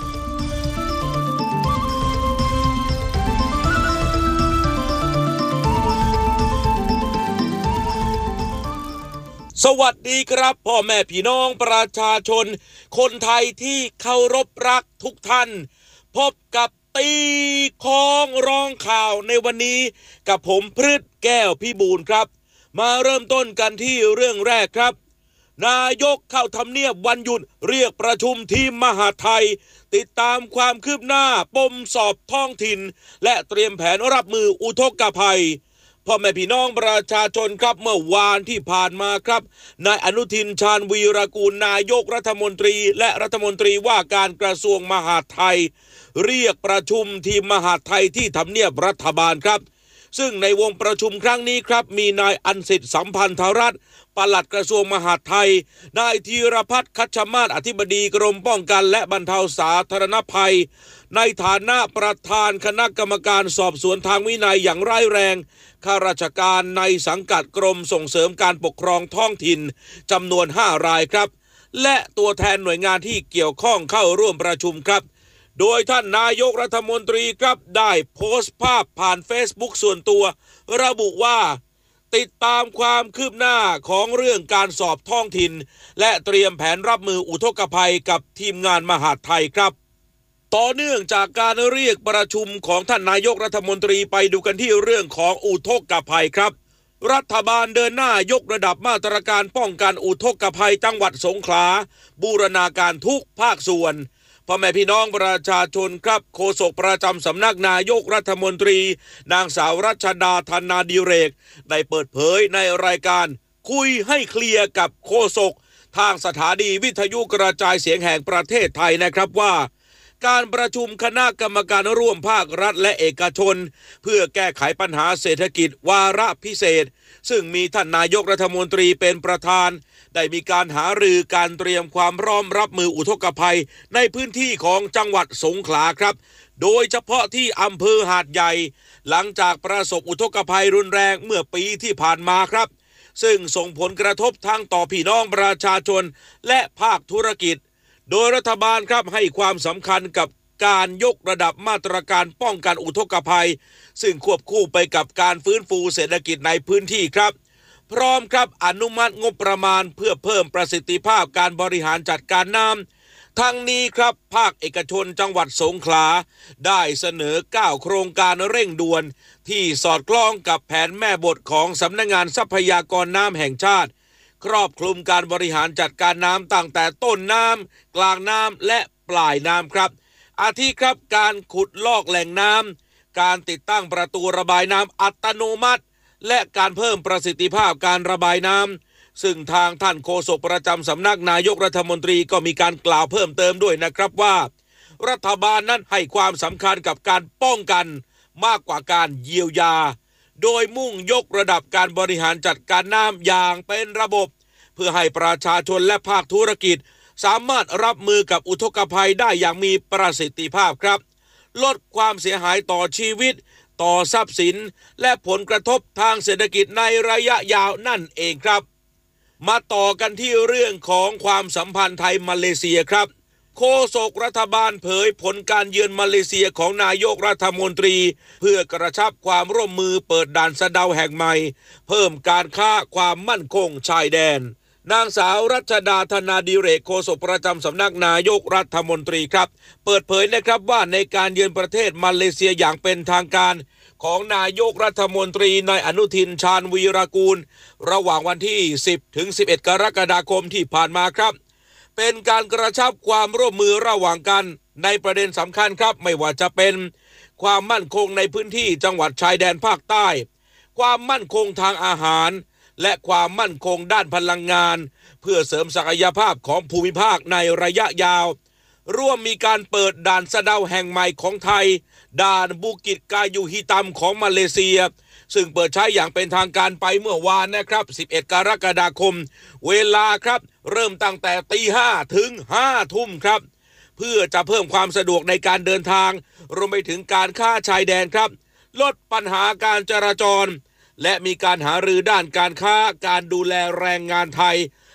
[SPEAKER 8] สวัสดีครับพ่อแม่พี่น้องประชาชนคนไทยที่เคารพรักทุกท่านพบกับตีของร้องข่าวในวันนี้กับผมพฤทธิ์แก้วพิบูลครับมาเริ่มต้นกันที่เรื่องแรกครับนายกเข้าทำเนียบวันหยุดเรียกประชุมทีมมหาดไทยติดตามความคืบหน้าปมสอบท้องถิ่นและเตรียมแผนรับมืออุทกภัยพ่อแม่พี่น้องประชาชนครับเมื่อวานที่ผ่านมาครับนายอนุทินชาญวีรกูลนายกรัฐมนตรีและรัฐมนตรีว่าการกระทรวงมหาดไทยเรียกประชุมทีมมหาดไทยที่ทำเนียบรัฐบาลครับซึ่งในวงประชุมครั้งนี้ครับมีนายอันสิทธิ์สัมพันธรัตน์ปลัดกระทรวงมหาดไทยนายธีรพัฒน์คัชมาศอธิบดีกรมป้องกันและบรรเทาสาธารณภัยในฐานะประธานคณะกรรมการสอบสวนทางวินัยอย่างร้ายแรงข้าราชการในสังกัดกรมส่งเสริมการปกครองท้องถิ่นจำนวนห้ารายครับและตัวแทนหน่วยงานที่เกี่ยวข้องเข้าร่วมประชุมครับโดยท่านนายกรัฐมนตรีครับได้โพสต์ภาพผ่าน Facebook ส่วนตัวระบุว่าติดตามความคืบหน้าของเรื่องการสอบท้องถิ่นและเตรียมแผนรับมืออุทกภัยกับทีมงานมหาดไทยครับต่อเนื่องจากการเรียกประชุมของท่านนายกรัฐมนตรีไปดูกันที่เรื่องของอุทกภัยครับรัฐบาลเดินหน้ายกระดับมาตรการป้องกันอุทกภัยจังหวัดสงขลาบูรณาการทุกภาคส่วนพ่อแม่พี่น้องประชาชนครับโฆษกประจำสำนักนายกรัฐมนตรีนางสาวรัชดาธนาดิเรกได้เปิดเผยในรายการคุยให้เคลียร์กับโฆษกทางสถานีวิทยุกระจายเสียงแห่งประเทศไทยนะครับว่าการประชุมคณะกรรมการร่วมภาครัฐและเอกชนเพื่อแก้ไขปัญหาเศรษฐกิจวาระพิเศษซึ่งมีท่านนายกรัฐมนตรีเป็นประธานได้มีการหารือการเตรียมความพร้อมรับมืออุทกภัยในพื้นที่ของจังหวัดสงขลาครับโดยเฉพาะที่อำเภอหาดใหญ่หลังจากประสบอุทกภัยรุนแรงเมื่อปีที่ผ่านมาครับซึ่งส่งผลกระทบทั้งต่อพี่น้องประชาชนและภาคธุรกิจโดยรัฐบาลครับให้ความสำคัญกับการยกระดับมาตรการป้องกันอุทกภัยซึ่งควบคู่ไปกับการฟื้นฟูเศรษฐกิจในพื้นที่ครับพร้อมครับอนุมัติงบประมาณเพื่อเพิ่มประสิทธิภาพการบริหารจัดการน้ำทั้งนี้ครับภาคเอกชนจังหวัดสงขลาได้เสนอเก้าโครงการเร่งด่วนที่สอดคล้องกับแผนแม่บทของสำนักงานทรัพยากรน้ำแห่งชาติครอบคลุมการบริหารจัดการน้ำตั้งแต่ต้นน้ำกลางน้ำและปลายน้ำครับอาทิครับการขุดลอกแหล่งน้ำการติดตั้งประตูระบายน้ำอัตโนมัติและการเพิ่มประสิทธิภาพการระบายน้ำซึ่งทางท่านโฆษกประจำสำนักนายกรัฐมนตรีก็มีการกล่าวเพิ่มเติมด้วยนะครับว่ารัฐบาลนั้นให้ความสำคัญกับการป้องกันมากกว่าการเยียวยาโดยมุ่งยกระดับการบริหารจัดการน้ำอย่างเป็นระบบเพื่อให้ประชาชนและภาคธุรกิจสามารถรับมือกับอุทกภัยได้อย่างมีประสิทธิภาพครับลดความเสียหายต่อชีวิตต่อทรัพย์สินและผลกระทบทางเศรษฐกิจในระยะยาวนั่นเองครับมาต่อกันที่เรื่องของความสัมพันธ์ไทยมาเลเซียครับโฆษกรัฐบาลเผยผลการเยือนมาเลเซียของนายกรัฐมนตรีเพื่อกระชับความร่วมมือเปิดด่านสะเดาแห่งใหม่เพิ่มการค้าความมั่นคงชายแดนนางสาวรัชดาธนาดิเรกโฆษกประจำสำนักนายกรัฐมนตรีครับเปิดเผยนะครับว่าในการเยือนประเทศมาเลเซียอย่างเป็นทางการของนายกรัฐมนตรีนายอนุทินชาญวีรกูลระหว่างวันที่สิบถึงสิบเอ็ดกรกฎาคมที่ผ่านมาครับเป็นการกระชับความร่วมมือระหว่างกันในประเด็นสำคัญครับไม่ว่าจะเป็นความมั่นคงในพื้นที่จังหวัดชายแดนภาคใต้ความมั่นคงทางอาหารและความมั่นคงด้านพลังงานเพื่อเสริมศักยภาพของภูมิภาคในระยะยาวร่วมมีการเปิดด่านสะเดาแห่งใหม่ของไทยด่านบูกิจกายูฮิตัมของมาเลเซียซึ่งเปิดใช้อย่างเป็นทางการไปเมื่อวานนะครับสิบเอ็ดกรกฎาคมเวลาครับเริ่มตั้งแต่ตีห้าถึงห้าทุ่มครับเพื่อจะเพิ่มความสะดวกในการเดินทางรวมไปถึงการค้าชายแดนครับลดปัญหาการจราจรและมีการหารือด้านการค้าการดูแลแรงงานไทย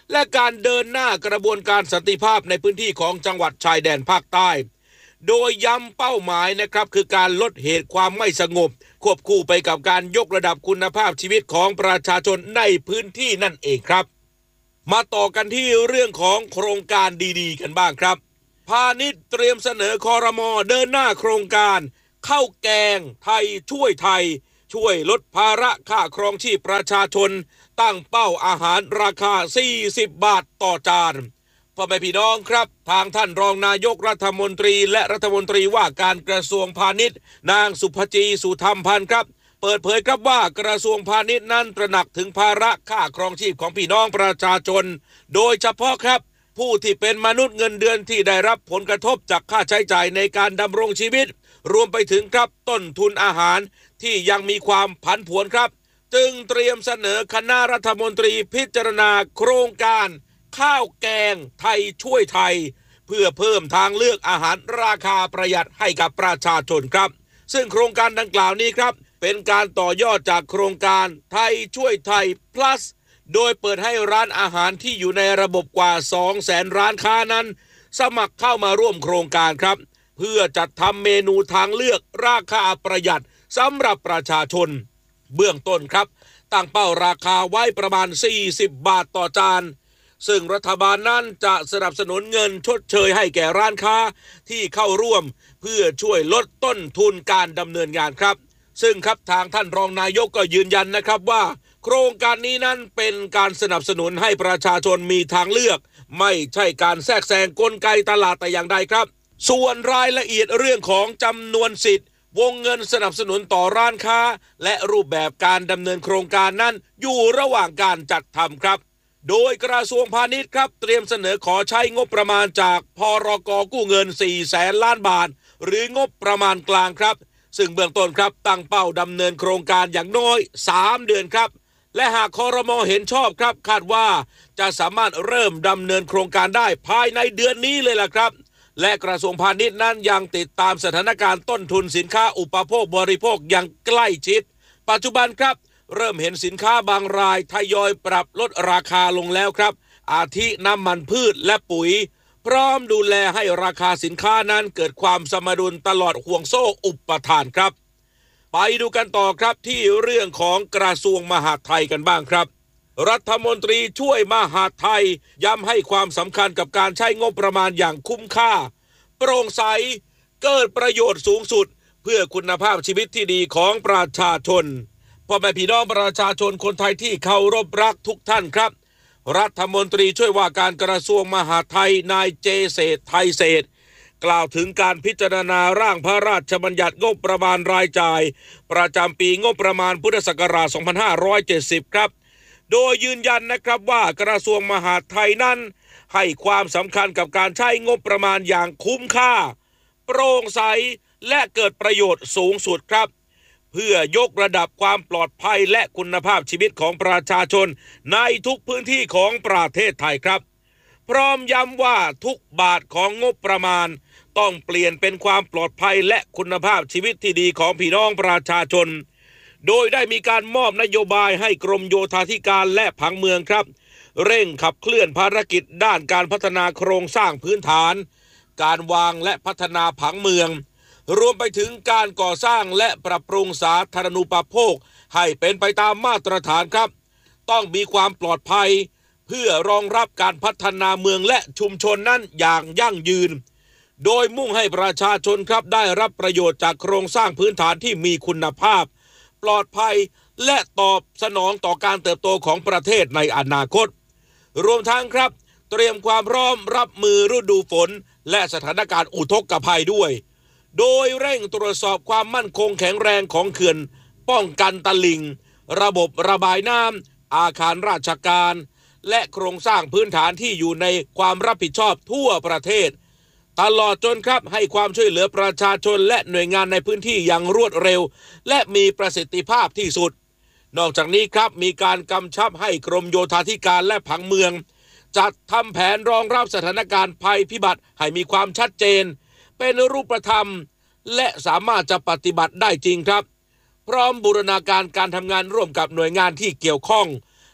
[SPEAKER 8] และการเดินหน้ากระบวนการสันติภาพในพื้นที่ของจังหวัดชายแดนภาคใต้โดยย้ำเป้าหมายนะครับคือการลดเหตุความไม่สงบควบคู่ไปกับการยกระดับคุณภาพชีวิตของประชาชนในพื้นที่นั่นเองครับมาต่อกันที่เรื่องของโครงการดีๆกันบ้างครับพาณิชย์เตรียมเสนอครม.เดินหน้าโครงการข้าวแกงไทยช่วยไทยช่วยลดภาระค่าครองชีพประชาชนตั้งเป้าอาหารราคาสี่สิบบาทต่อจานพ่อแม่พี่น้องครับทางท่านรองนายกรัฐมนตรีและรัฐมนตรีว่าการกระทรวงพาณิชย์นางสุภจีสุธรรมพันธ์ครับเปิดเผยครับว่ากระทรวงพาณิชย์นั้นตระหนักถึงภาระค่าครองชีพของพี่น้องประชาชนโดยเฉพาะครับผู้ที่เป็นมนุษย์เงินเดือนที่ได้รับผลกระทบจากค่าใช้จ่ายในการดำรงชีวิตรวมไปถึงครับต้นทุนอาหารที่ยังมีความผันผวนครับจึงเตรียมเสนอคณะรัฐมนตรีพิจารณาโครงการข้าวแกงไทยช่วยไทยเพื่อเพิ่มทางเลือกอาหารราคาประหยัดให้กับประชาชนครับซึ่งโครงการดังกล่าวนี้ครับเป็นการต่อยอดจากโครงการไทยช่วยไทย plus โดยเปิดให้ร้านอาหารที่อยู่ในระบบกว่า สองแสน ร้านค้านั้นสมัครเข้ามาร่วมโครงการครับเพื่อจัดทำเมนูทางเลือกราคาประหยัดสำหรับประชาชนเบื้องต้นครับตั้งเป้าราคาไว้ประมาณสี่สิบบาทต่อจานซึ่งรัฐบาลนั้นจะสนับสนุนเงินชดเชยให้แก่ร้านค้าที่เข้าร่วมเพื่อช่วยลดต้นทุนการดำเนินงานครับซึ่งครับทางท่านรองนายกก็ยืนยันนะครับว่าโครงการนี้นั้นเป็นการสนับสนุนให้ประชาชนมีทางเลือกไม่ใช่การแทรกแซงกลไกตลาดแต่อย่างใดครับส่วนรายละเอียดเรื่องของจำนวนสิทธิ์วงเงินสนับสนุนต่อร้านค้าและรูปแบบการดำเนินโครงการนั้นอยู่ระหว่างการจัดทำครับโดยกระทรวงพาณิชย์ครับเตรียมเสนอขอใช้งบประมาณจากพรก.กู้เงินสี่แสนล้านบาทหรืองบประมาณกลางครับซึ่งเบื้องต้นครับตั้งเป้าดำเนินโครงการอย่างน้อยสามเดือนครับและหากครม.เห็นชอบครับคาดว่าจะสามารถเริ่มดำเนินโครงการได้ภายในเดือนนี้เลยล่ะครับและกระทรวงพาณิชย์นั้นยังติดตามสถานการณ์ต้นทุนสินค้าอุปโภคบริโภคอย่างใกล้ชิดปัจจุบันครับเริ่มเห็นสินค้าบางรายทยอยปรับลดราคาลงแล้วครับอาทิน้ำมันพืชและปุ๋ยพร้อมดูแลให้ราคาสินค้านั้นเกิดความสมดุลตลอดห่วงโซ่อุปทานครับไปดูกันต่อครับที่เรื่องของกระทรวงมหาดไทยกันบ้างครับรัฐมนตรีช่วยมหาดไทยย้ำให้ความสำคัญกับการใช้งบประมาณอย่างคุ้มค่าโปร่งใสเกิดประโยชน์สูงสุดเพื่อคุณภาพชีวิตที่ดีของประชาชนพ่อแม่พี่น้องประชาชนคนไทยที่เคารพรักทุกท่านครับรัฐมนตรีช่วยว่าการกระทรวงมหาดไทยนายเจเศรษฐ์ไทยเศรษฐ์กล่าวถึงการพิจารณาร่างพระราชบัญญัติงบประมาณรายจ่ายประจำปีงบประมาณพุทธศักราชสองพันห้าร้อยเจ็ดสิบครับโดยยืนยันนะครับว่ากระทรวงมหาดไทยนั้นให้ความสำคัญกับการใช้งบประมาณอย่างคุ้มค่าโปร่งใสและเกิดประโยชน์สูงสุดครับเพื่อยกระดับความปลอดภัยและคุณภาพชีวิตของประชาชนในทุกพื้นที่ของประเทศไทยครับพร้อมย้ำว่าทุกบาทของงบประมาณต้องเปลี่ยนเป็นความปลอดภัยและคุณภาพชีวิตที่ดีของพี่น้องประชาชนโดยได้มีการมอบนโยบายให้กรมโยธาธิการและผังเมืองครับเร่งขับเคลื่อนภารกิจด้านการพัฒนาโครงสร้างพื้นฐานการวางและพัฒนาผังเมืองรวมไปถึงการก่อสร้างและปรับปรุงสาธารณูปโภคให้เป็นไปตามมาตรฐานครับต้องมีความปลอดภัยเพื่อรองรับการพัฒนาเมืองและชุมชนนั้นอย่างยั่งยืนโดยมุ่งให้ประชาชนครับได้รับประโยชน์จากโครงสร้างพื้นฐานที่มีคุณภาพปลอดภัยและตอบสนองต่อการเติบโตของประเทศในอนาคตรวมทั้งครับเตรียมความพร้อมรับมือฤดูฝนและสถานการณ์อุทกภัยด้วยโดยเร่งตรวจสอบความมั่นคงแข็งแรงของเขื่อนป้องกันตลิ่งระบบระบายน้ำอาคารราชการและโครงสร้างพื้นฐานที่อยู่ในความรับผิดชอบทั่วประเทศตลอดจนครับให้ความช่วยเหลือประชาชนและหน่วยงานในพื้นที่อย่างรวดเร็วและมีประสิทธิภาพที่สุดนอกจากนี้ครับมีการกำชับให้กรมโยธาธิการและผังเมืองจัดทำแผนรองรับสถานการณ์ภัยพิบัติให้มีความชัดเจนเป็นรูปธรรมและสามารถจะปฏิบัติได้จริงครับพร้อมบูรณาการการทำงานร่วมกับหน่วยงานที่เกี่ยวข้อง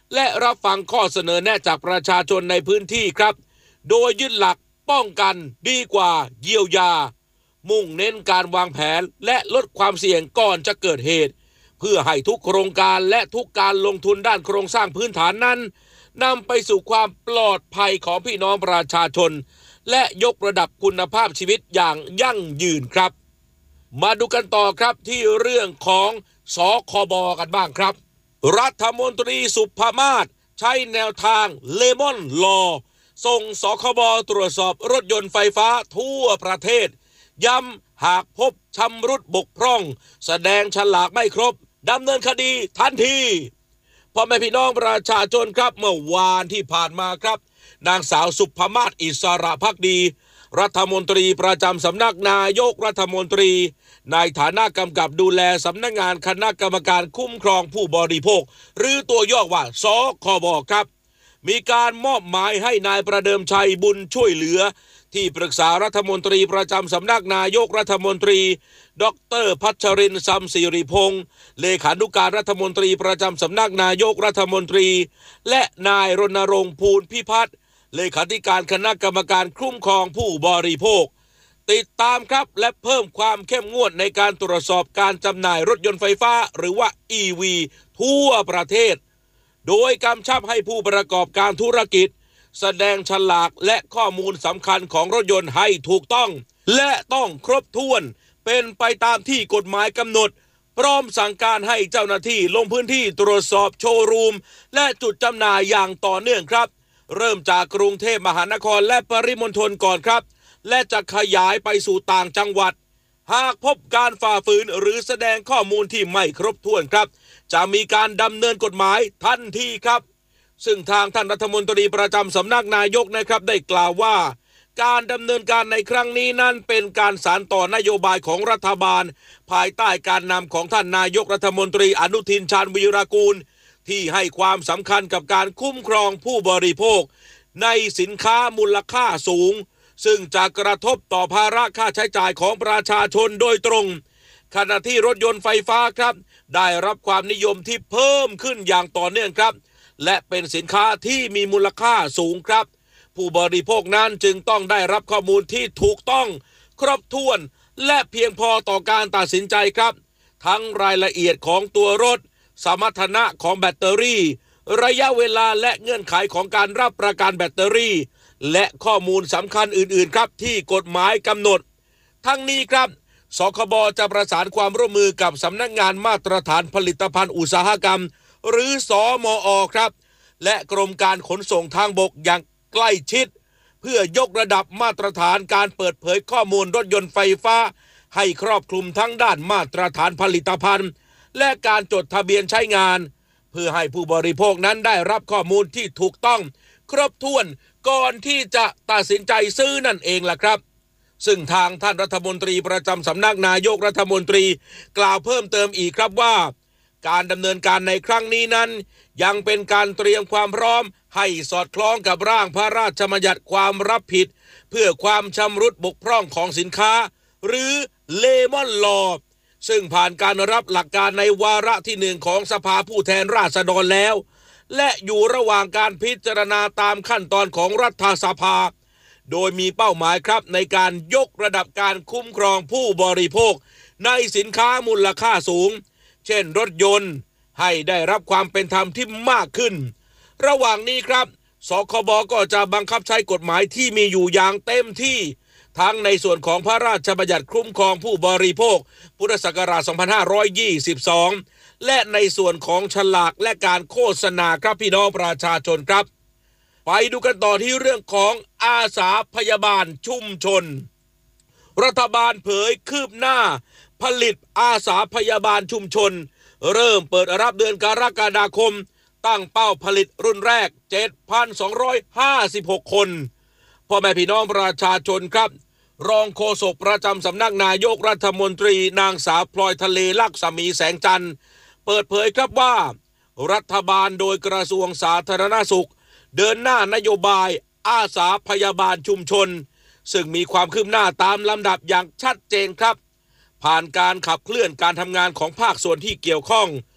[SPEAKER 8] และรับฟังข้อเสนอแนะจากประชาชนในพื้นที่ครับโดยยึดหลักป้องกันดีกว่าเยียวยามุ่งเน้นการวางแผนและลดความเสี่ยงก่อนจะเกิดเหตุเพื่อให้ทุกโครงการและทุกการลงทุนด้านโครงสร้างพื้นฐานนั้นนำไปสู่ความปลอดภัยของพี่น้องประชาชนและยกระดับคุณภาพชีวิตอย่างยั่งยืนครับมาดูกันต่อครับที่เรื่องของสคบกันบ้างครับรัฐมนตรีสุภมาศใช้แนวทางเลมอนลอส่งสคบตรวจสอบรถยนต์ไฟฟ้าทั่วประเทศย้ำหากพบชำรุดบกพร่องแสดงฉลากไม่ครบดำเนินคดีทันทีพ่อแม่พี่น้องประชาชนครับเมื่อวานที่ผ่านมาครับนางสาวสุภมาศอิสระภักดีรัฐมนตรีประจำสำนักนายกรัฐมนตรีในฐานะกำกับดูแลสำนักงานคณะกรรมการคุ้มครองผู้บริโภคหรือตัวย่อว่าสคบครับมีการมอบหมายให้นายประเดิมชัยบุญช่วยเหลือที่ปรึกษารัฐมนตรีประจำสำนักนายกรัฐมนตรีดร.พัชรินทร์ ซัมศิริพงษ์เลขานุการรัฐมนตรีประจำสำนักนายกรัฐมนตรีและนายรณรงค์ภูลพิพัฒน์เลขาธิการคณะกรรมการคุ้มครองผู้บริโภคติดตามครับและเพิ่มความเข้มงวดในการตรวจสอบการจำหน่ายรถยนต์ไฟฟ้าหรือว่า อี วี ทั่วประเทศโดยกำชับให้ผู้ประกอบการธุรกิจแสดงฉลากและข้อมูลสำคัญของรถยนต์ให้ถูกต้องและต้องครบถ้วนเป็นไปตามที่กฎหมายกำหนดพร้อมสั่งการให้เจ้าหน้าที่ลงพื้นที่ตรวจสอบโชว์รูมและจุดจำหน่ายอย่างต่อเนื่องครับเริ่มจากกรุงเทพมหานครและปริมณฑลก่อนครับและจะขยายไปสู่ต่างจังหวัดหากพบการฝ่าฝืนหรือแสดงข้อมูลที่ไม่ครบถ้วนครับจะมีการดำเนินกฎหมายทันทีครับซึ่งทางท่านรัฐมนตรีประจำสำนักนายกนะครับได้กล่าวว่าการดำเนินการในครั้งนี้นั้นเป็นการสานต่อนโยบายของรัฐบาลภายใต้การนำของท่านนายกรัฐมนตรีอนุทินชาญวีรกูลที่ให้ความสำคัญกับการคุ้มครองผู้บริโภคในสินค้ามูลค่าสูงซึ่งจะกระทบต่อภาระค่าใช้จ่ายของประชาชนโดยตรงขณะที่รถยนต์ไฟฟ้าครับได้รับความนิยมที่เพิ่มขึ้นอย่างต่อเนื่องครับและเป็นสินค้าที่มีมูลค่าสูงครับผู้บริโภคนั้นจึงต้องได้รับข้อมูลที่ถูกต้องครบถ้วนและเพียงพอต่อการตัดสินใจครับทั้งรายละเอียดของตัวรถสมรรถนะของแบตเตอรี่ระยะเวลาและเงื่อนไขของการรับประกันแบตเตอรี่และข้อมูลสำคัญอื่นๆครับที่กฎหมายกำหนดทั้งนี้ครับสคบจะประสานความร่วมมือกับสำนักงานมาตรฐานผลิตภัณฑ์อุตสาหกรรมหรือสมอ.ครับและกรมการขนส่งทางบกอย่างใกล้ชิดเพื่อยกระดับมาตรฐานการเปิดเผยข้อมูลรถยนต์ไฟฟ้าให้ครอบคลุมทั้งด้านมาตรฐานผลิตภัณฑ์และการจดทะเบียนใช้งานเพื่อให้ผู้บริโภคนั้นได้รับข้อมูลที่ถูกต้องครบถ้วนก่อนที่จะตัดสินใจซื้อนั่นเองล่ะครับซึ่งทางท่านรัฐมนตรีประจำสำนักนายกรัฐมนตรีกล่าวเพิ่มเติมอีกครับว่าการดำเนินการในครั้งนี้นั้นยังเป็นการเตรียมความพร้อมให้สอดคล้องกับร่างพระราชบัญญัติความรับผิดเพื่อความชำรุดบกพร่องของสินค้าหรือเลมอนลอซึ่งผ่านการรับหลักการในวาระที่หนึ่งของสภาผู้แทนราษฎรแล้วและอยู่ระหว่างการพิจารณาตามขั้นตอนของรัฐสภาโดยมีเป้าหมายครับในการยกระดับการคุ้มครองผู้บริโภคในสินค้ามูลค่าสูงเช่นรถยนต์ให้ได้รับความเป็นธรรมที่มากขึ้นระหว่างนี้ครับสคบก็จะบังคับใช้กฎหมายที่มีอยู่อย่างเต็มที่ทั้งในส่วนของพระราชบัญญัติคุ้มครองผู้บริโภคพุทธศักราชสองพันห้าร้อยยี่สิบสองและในส่วนของฉลากและการโฆษณาครับพี่น้องประชาชนครับไปดูกันต่อที่เรื่องของอาสาพยาบาลชุมชนรัฐบาลเผยคืบหน้าผลิตอาสาพยาบาลชุมชนเริ่มเปิดรับเดือนกรกฎาคมตั้งเป้าผลิตรุ่นแรก เจ็ดพันสองร้อยห้าสิบหก คนพ่อแม่พี่น้องประชาชนครับรองโฆษกประจำสำนักนายกรัฐมนตรีนางสาวพลอยทะเลลักษมีแสงจันทร์เปิดเผยครับว่ารัฐบาลโดยกระทรวงสาธารณสุขเดินหน้านโยบายอาสาพยาบาลชุมชนซึ่งมีความคืบหน้าตามลำดับอย่างชัดเจนครับผ่านการขับเคลื่อนการทำงานของภาคส่วนที่เกี่ยวข้อง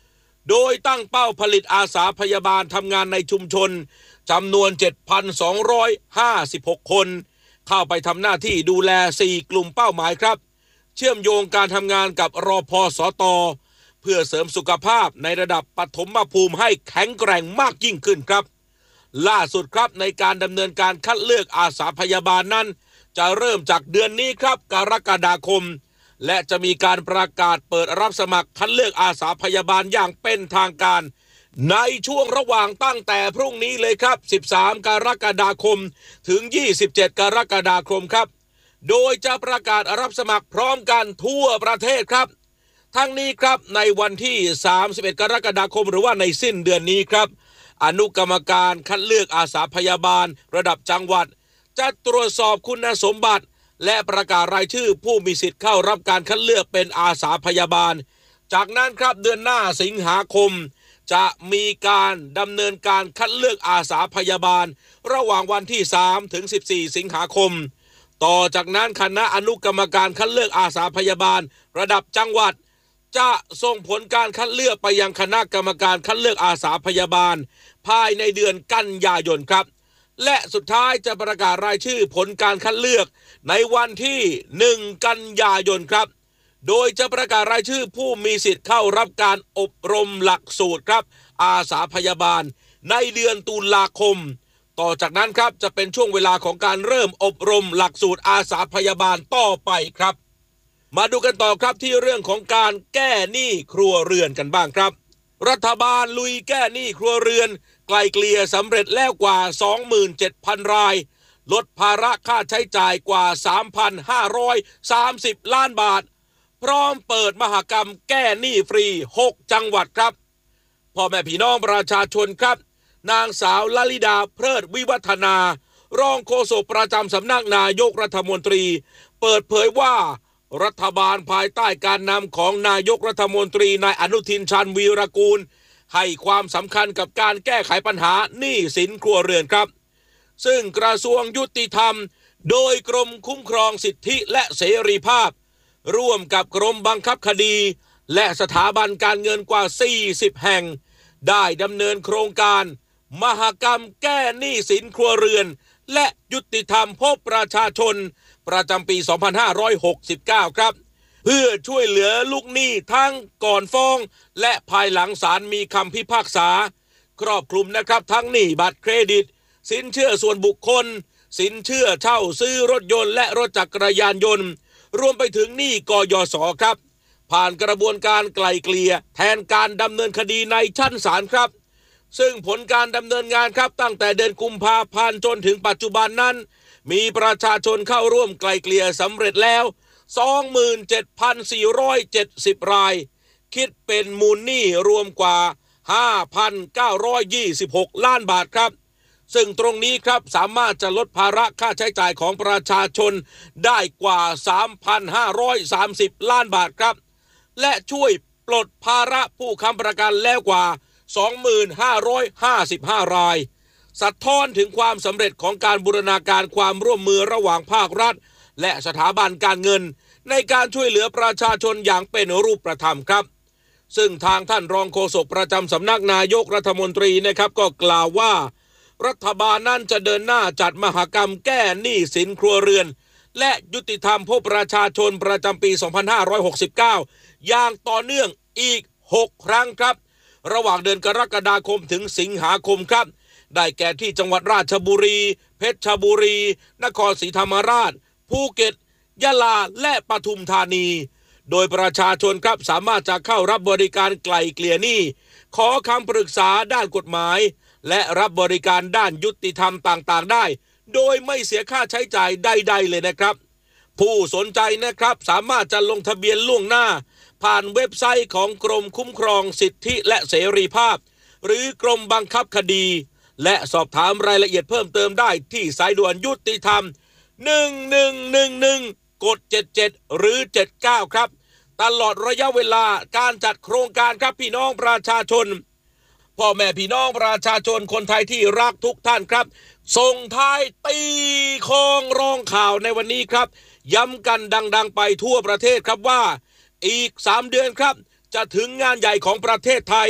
[SPEAKER 8] โดยตั้งเป้าผลิตอาสาพยาบาลทำงานในชุมชนจำนวน เจ็ดพันสองร้อยห้าสิบหก คนเข้าไปทำหน้าที่ดูแลสี่กลุ่มเป้าหมายครับเชื่อมโยงการทำงานกับรพสตเพื่อเสริมสุขภาพในระดับปฐมภูมิให้แข็งแกร่งมากยิ่งขึ้นครับล่าสุดครับในการดำเนินการคัดเลือกอาสาพยาบาลนั้นจะเริ่มจากเดือนนี้ครับกรกฎาคมและจะมีการประกาศเปิดรับสมัครคัดเลือกอาสาพยาบาลอย่างเป็นทางการในช่วงระหว่างตั้งแต่พรุ่งนี้เลยครับสิบสามกรกฎาคมถึงยี่สิบเจ็ดกรกฎาคมครับโดยจะประกาศรับสมัครพร้อมกันทั่วประเทศครับทั้งนี้ครับในวันที่สามสิบเอ็ดกรกฎาคมหรือว่าในสิ้นเดือนนี้ครับอนุกรรมการคัดเลือกอาสาพยาบาลระดับจังหวัดจะตรวจสอบคุณสมบัติและประกาศรายชื่อผู้มีสิทธิ์เข้ารับการคัดเลือกเป็นอาสาพยาบาลจากนั้นครับเดือนหน้าสิงหาคมจะมีการดำเนินการคัดเลือกอาสาพยาบาลระหว่างวันที่สามถึงสิบสี่สิงหาคมต่อจากนั้นคณะอนุกรรมการคัดเลือกอาสาพยาบาลระดับจังหวัดจะส่งผลการคัดเลือกไปยังคณะกรรมการคัดเลือกอาสาพยาบาลภายในเดือนกันยายนครับและสุดท้ายจะประกาศรายชื่อผลการคัดเลือกในวันที่หนึ่งกันยายนครับโดยจะประกาศรายชื่อผู้มีสิทธิ์เข้ารับการอบรมหลักสูตรครับอาสาพยาบาลในเดือนตุลาคมต่อจากนั้นครับจะเป็นช่วงเวลาของการเริ่มอบรมหลักสูตรอาสาพยาบาลต่อไปครับมาดูกันต่อครับที่เรื่องของการแก้หนี้ครัวเรือนกันบ้างครับรัฐบาลลุยแก้หนี้ครัวเรือนไกลเกลี่ยสำเร็จแล้วกว่า สองหมื่นเจ็ดพัน รายลดภาระค่าใช้จ่ายกว่า สามพันห้าร้อยสามสิบ ล้านบาทพร้อมเปิดมหกรรมแก้หนี้ฟรีหกจังหวัดครับพ่อแม่พี่น้องประชาชนครับนางสาวลลิดาเพลิดวิวัฒนารองโฆษกประจำสำนักนายกรัฐมนตรีเปิดเผยว่ารัฐบาลภายใต้การนำของนายกรัฐมนตรีนายอนุทินชาญวีรกูลให้ความสำคัญกับการแก้ไขปัญหาหนี้สินครัวเรือนครับซึ่งกระทรวงยุติธรรมโดยกรมคุ้มครองสิทธิและเสรีภาพร่วมกับกรมบังคับคดีและสถาบันการเงินกว่าสี่สิบแห่งได้ดำเนินโครงการมหกรรมแก้หนี้สินครัวเรือนและยุติธรรมพบประชาชนประจำปีสองพันห้าร้อยหกสิบเก้าครับเพื่อช่วยเหลือลูกหนี้ทั้งก่อนฟ้องและภายหลังศาลมีคำพิพากษาครอบคลุมนะครับทั้งหนี้บัตรเครดิตสินเชื่อส่วนบุคคลสินเชื่อเช่าซื้อรถยนต์และรถจักรยานยนต์รวมไปถึงหนี้กยศครับผ่านกระบวนการไกล่เกลี่ยแทนการดำเนินคดีในชั้นศาลครับซึ่งผลการดำเนินงานครับตั้งแต่เดือนกุมภาพันธ์จนถึงปัจจุบันนั้นมีประชาชนเข้าร่วมไกล่เกลี่ยสำเร็จแล้ว สองหมื่นเจ็ดพันสี่ร้อยเจ็ดสิบ รายคิดเป็นมูลหนี้รวมกว่า ห้าพันเก้าร้อยยี่สิบหก ล้านบาทครับซึ่งตรงนี้ครับสามารถจะลดภาระค่าใช้จ่ายของประชาชนได้กว่า สามพันห้าร้อยสามสิบ ล้านบาทครับและช่วยปลดภาระผู้ค้ำประกันแล้วกว่า สองหมื่นห้าร้อยห้าสิบห้า รายสะท้อนถึงความสำเร็จของการบูรณาการความร่วมมือระหว่างภาครัฐและสถาบันการเงินในการช่วยเหลือประชาชนอย่างเป็นรูปธรรมครับซึ่งทางท่านรองโฆษกประจำสำนักนายกรัฐมนตรีนะครับก็กล่าวว่ารัฐบาลนั้นจะเดินหน้าจัดมหกรรมแก้หนี้สินครัวเรือนและยุติธรรมพบประชาชนประจำปีสองพันห้าร้อยหกสิบเก้าอย่างต่อเนื่องอีกหกครั้งครับระหว่างเดือนกรกฎาคมถึงสิงหาคมครับได้แก่ที่จังหวัดราชบุรีเพชรบุรีนครศรีธรรมราชภูเก็ตยะลาและปทุมธานีโดยประชาชนครับสามารถจะเข้ารับบริการไกล่เกลี่ยหนี้ขอคำปรึกษาด้านกฎหมายและรับบริการด้านยุติธรรมต่างๆได้โดยไม่เสียค่าใช้จ่ายใดๆเลยนะครับผู้สนใจนะครับสามารถจะลงทะเบียนล่วงหน้าผ่านเว็บไซต์ของกรมคุ้มครองสิทธิและเสรีภาพหรือกรมบังคับคดีและสอบถามรายละเอียดเพิ่มเติมได้ที่สายด่วนยุติธรรมหนึ่งหนึ่งหนึ่งหนึ่งกดเจ็ดเจ็ดหรือเจ็ดเก้าครับตลอดระยะเวลาการจัดโครงการครับพี่น้องประชาชนพ่อแม่พี่น้องประชาชนคนไทยที่รักทุกท่านครับส่งท้ายตีคองร้องข่าวในวันนี้ครับย้ำกันดังๆไปทั่วประเทศครับว่าอีกสามเดือนครับจะถึงงานใหญ่ของประเทศไทย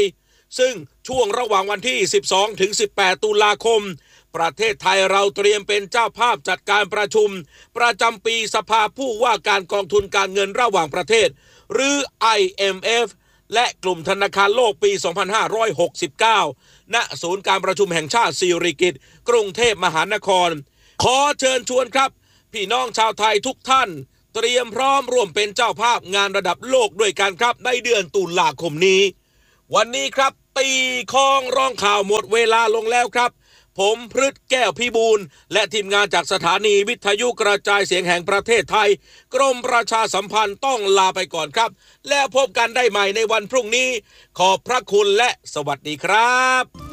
[SPEAKER 8] ซึ่งช่วงระหว่างวันที่สิบสองถึงสิบแปดตุลาคมประเทศไทยเราเตรียมเป็นเจ้าภาพจัดการประชุมประจำปีสภาผู้ว่าการกองทุนการเงินระหว่างประเทศหรือ ไอ เอ็ม เอฟ และกลุ่มธนาคารโลกปี สองพันห้าร้อยหกสิบเก้า ณ ศูนย์การประชุมแห่งชาติสิริกิติ์กรุงเทพมหานครขอเชิญชวนครับพี่น้องชาวไทยทุกท่านเตรียมพร้อมร่วมเป็นเจ้าภาพงานระดับโลกด้วยกันครับในเดือนตุลาคมนี้วันนี้ครับตีข้องร้องข่าวหมดเวลาลงแล้วครับผมพฤทธิ์แก้วพิบูลและทีมงานจากสถานีวิทยุกระจายเสียงแห่งประเทศไทยกรมประชาสัมพันธ์ต้องลาไปก่อนครับแล้วพบกันได้ใหม่ในวันพรุ่งนี้ขอบพระคุณและสวัสดีครับ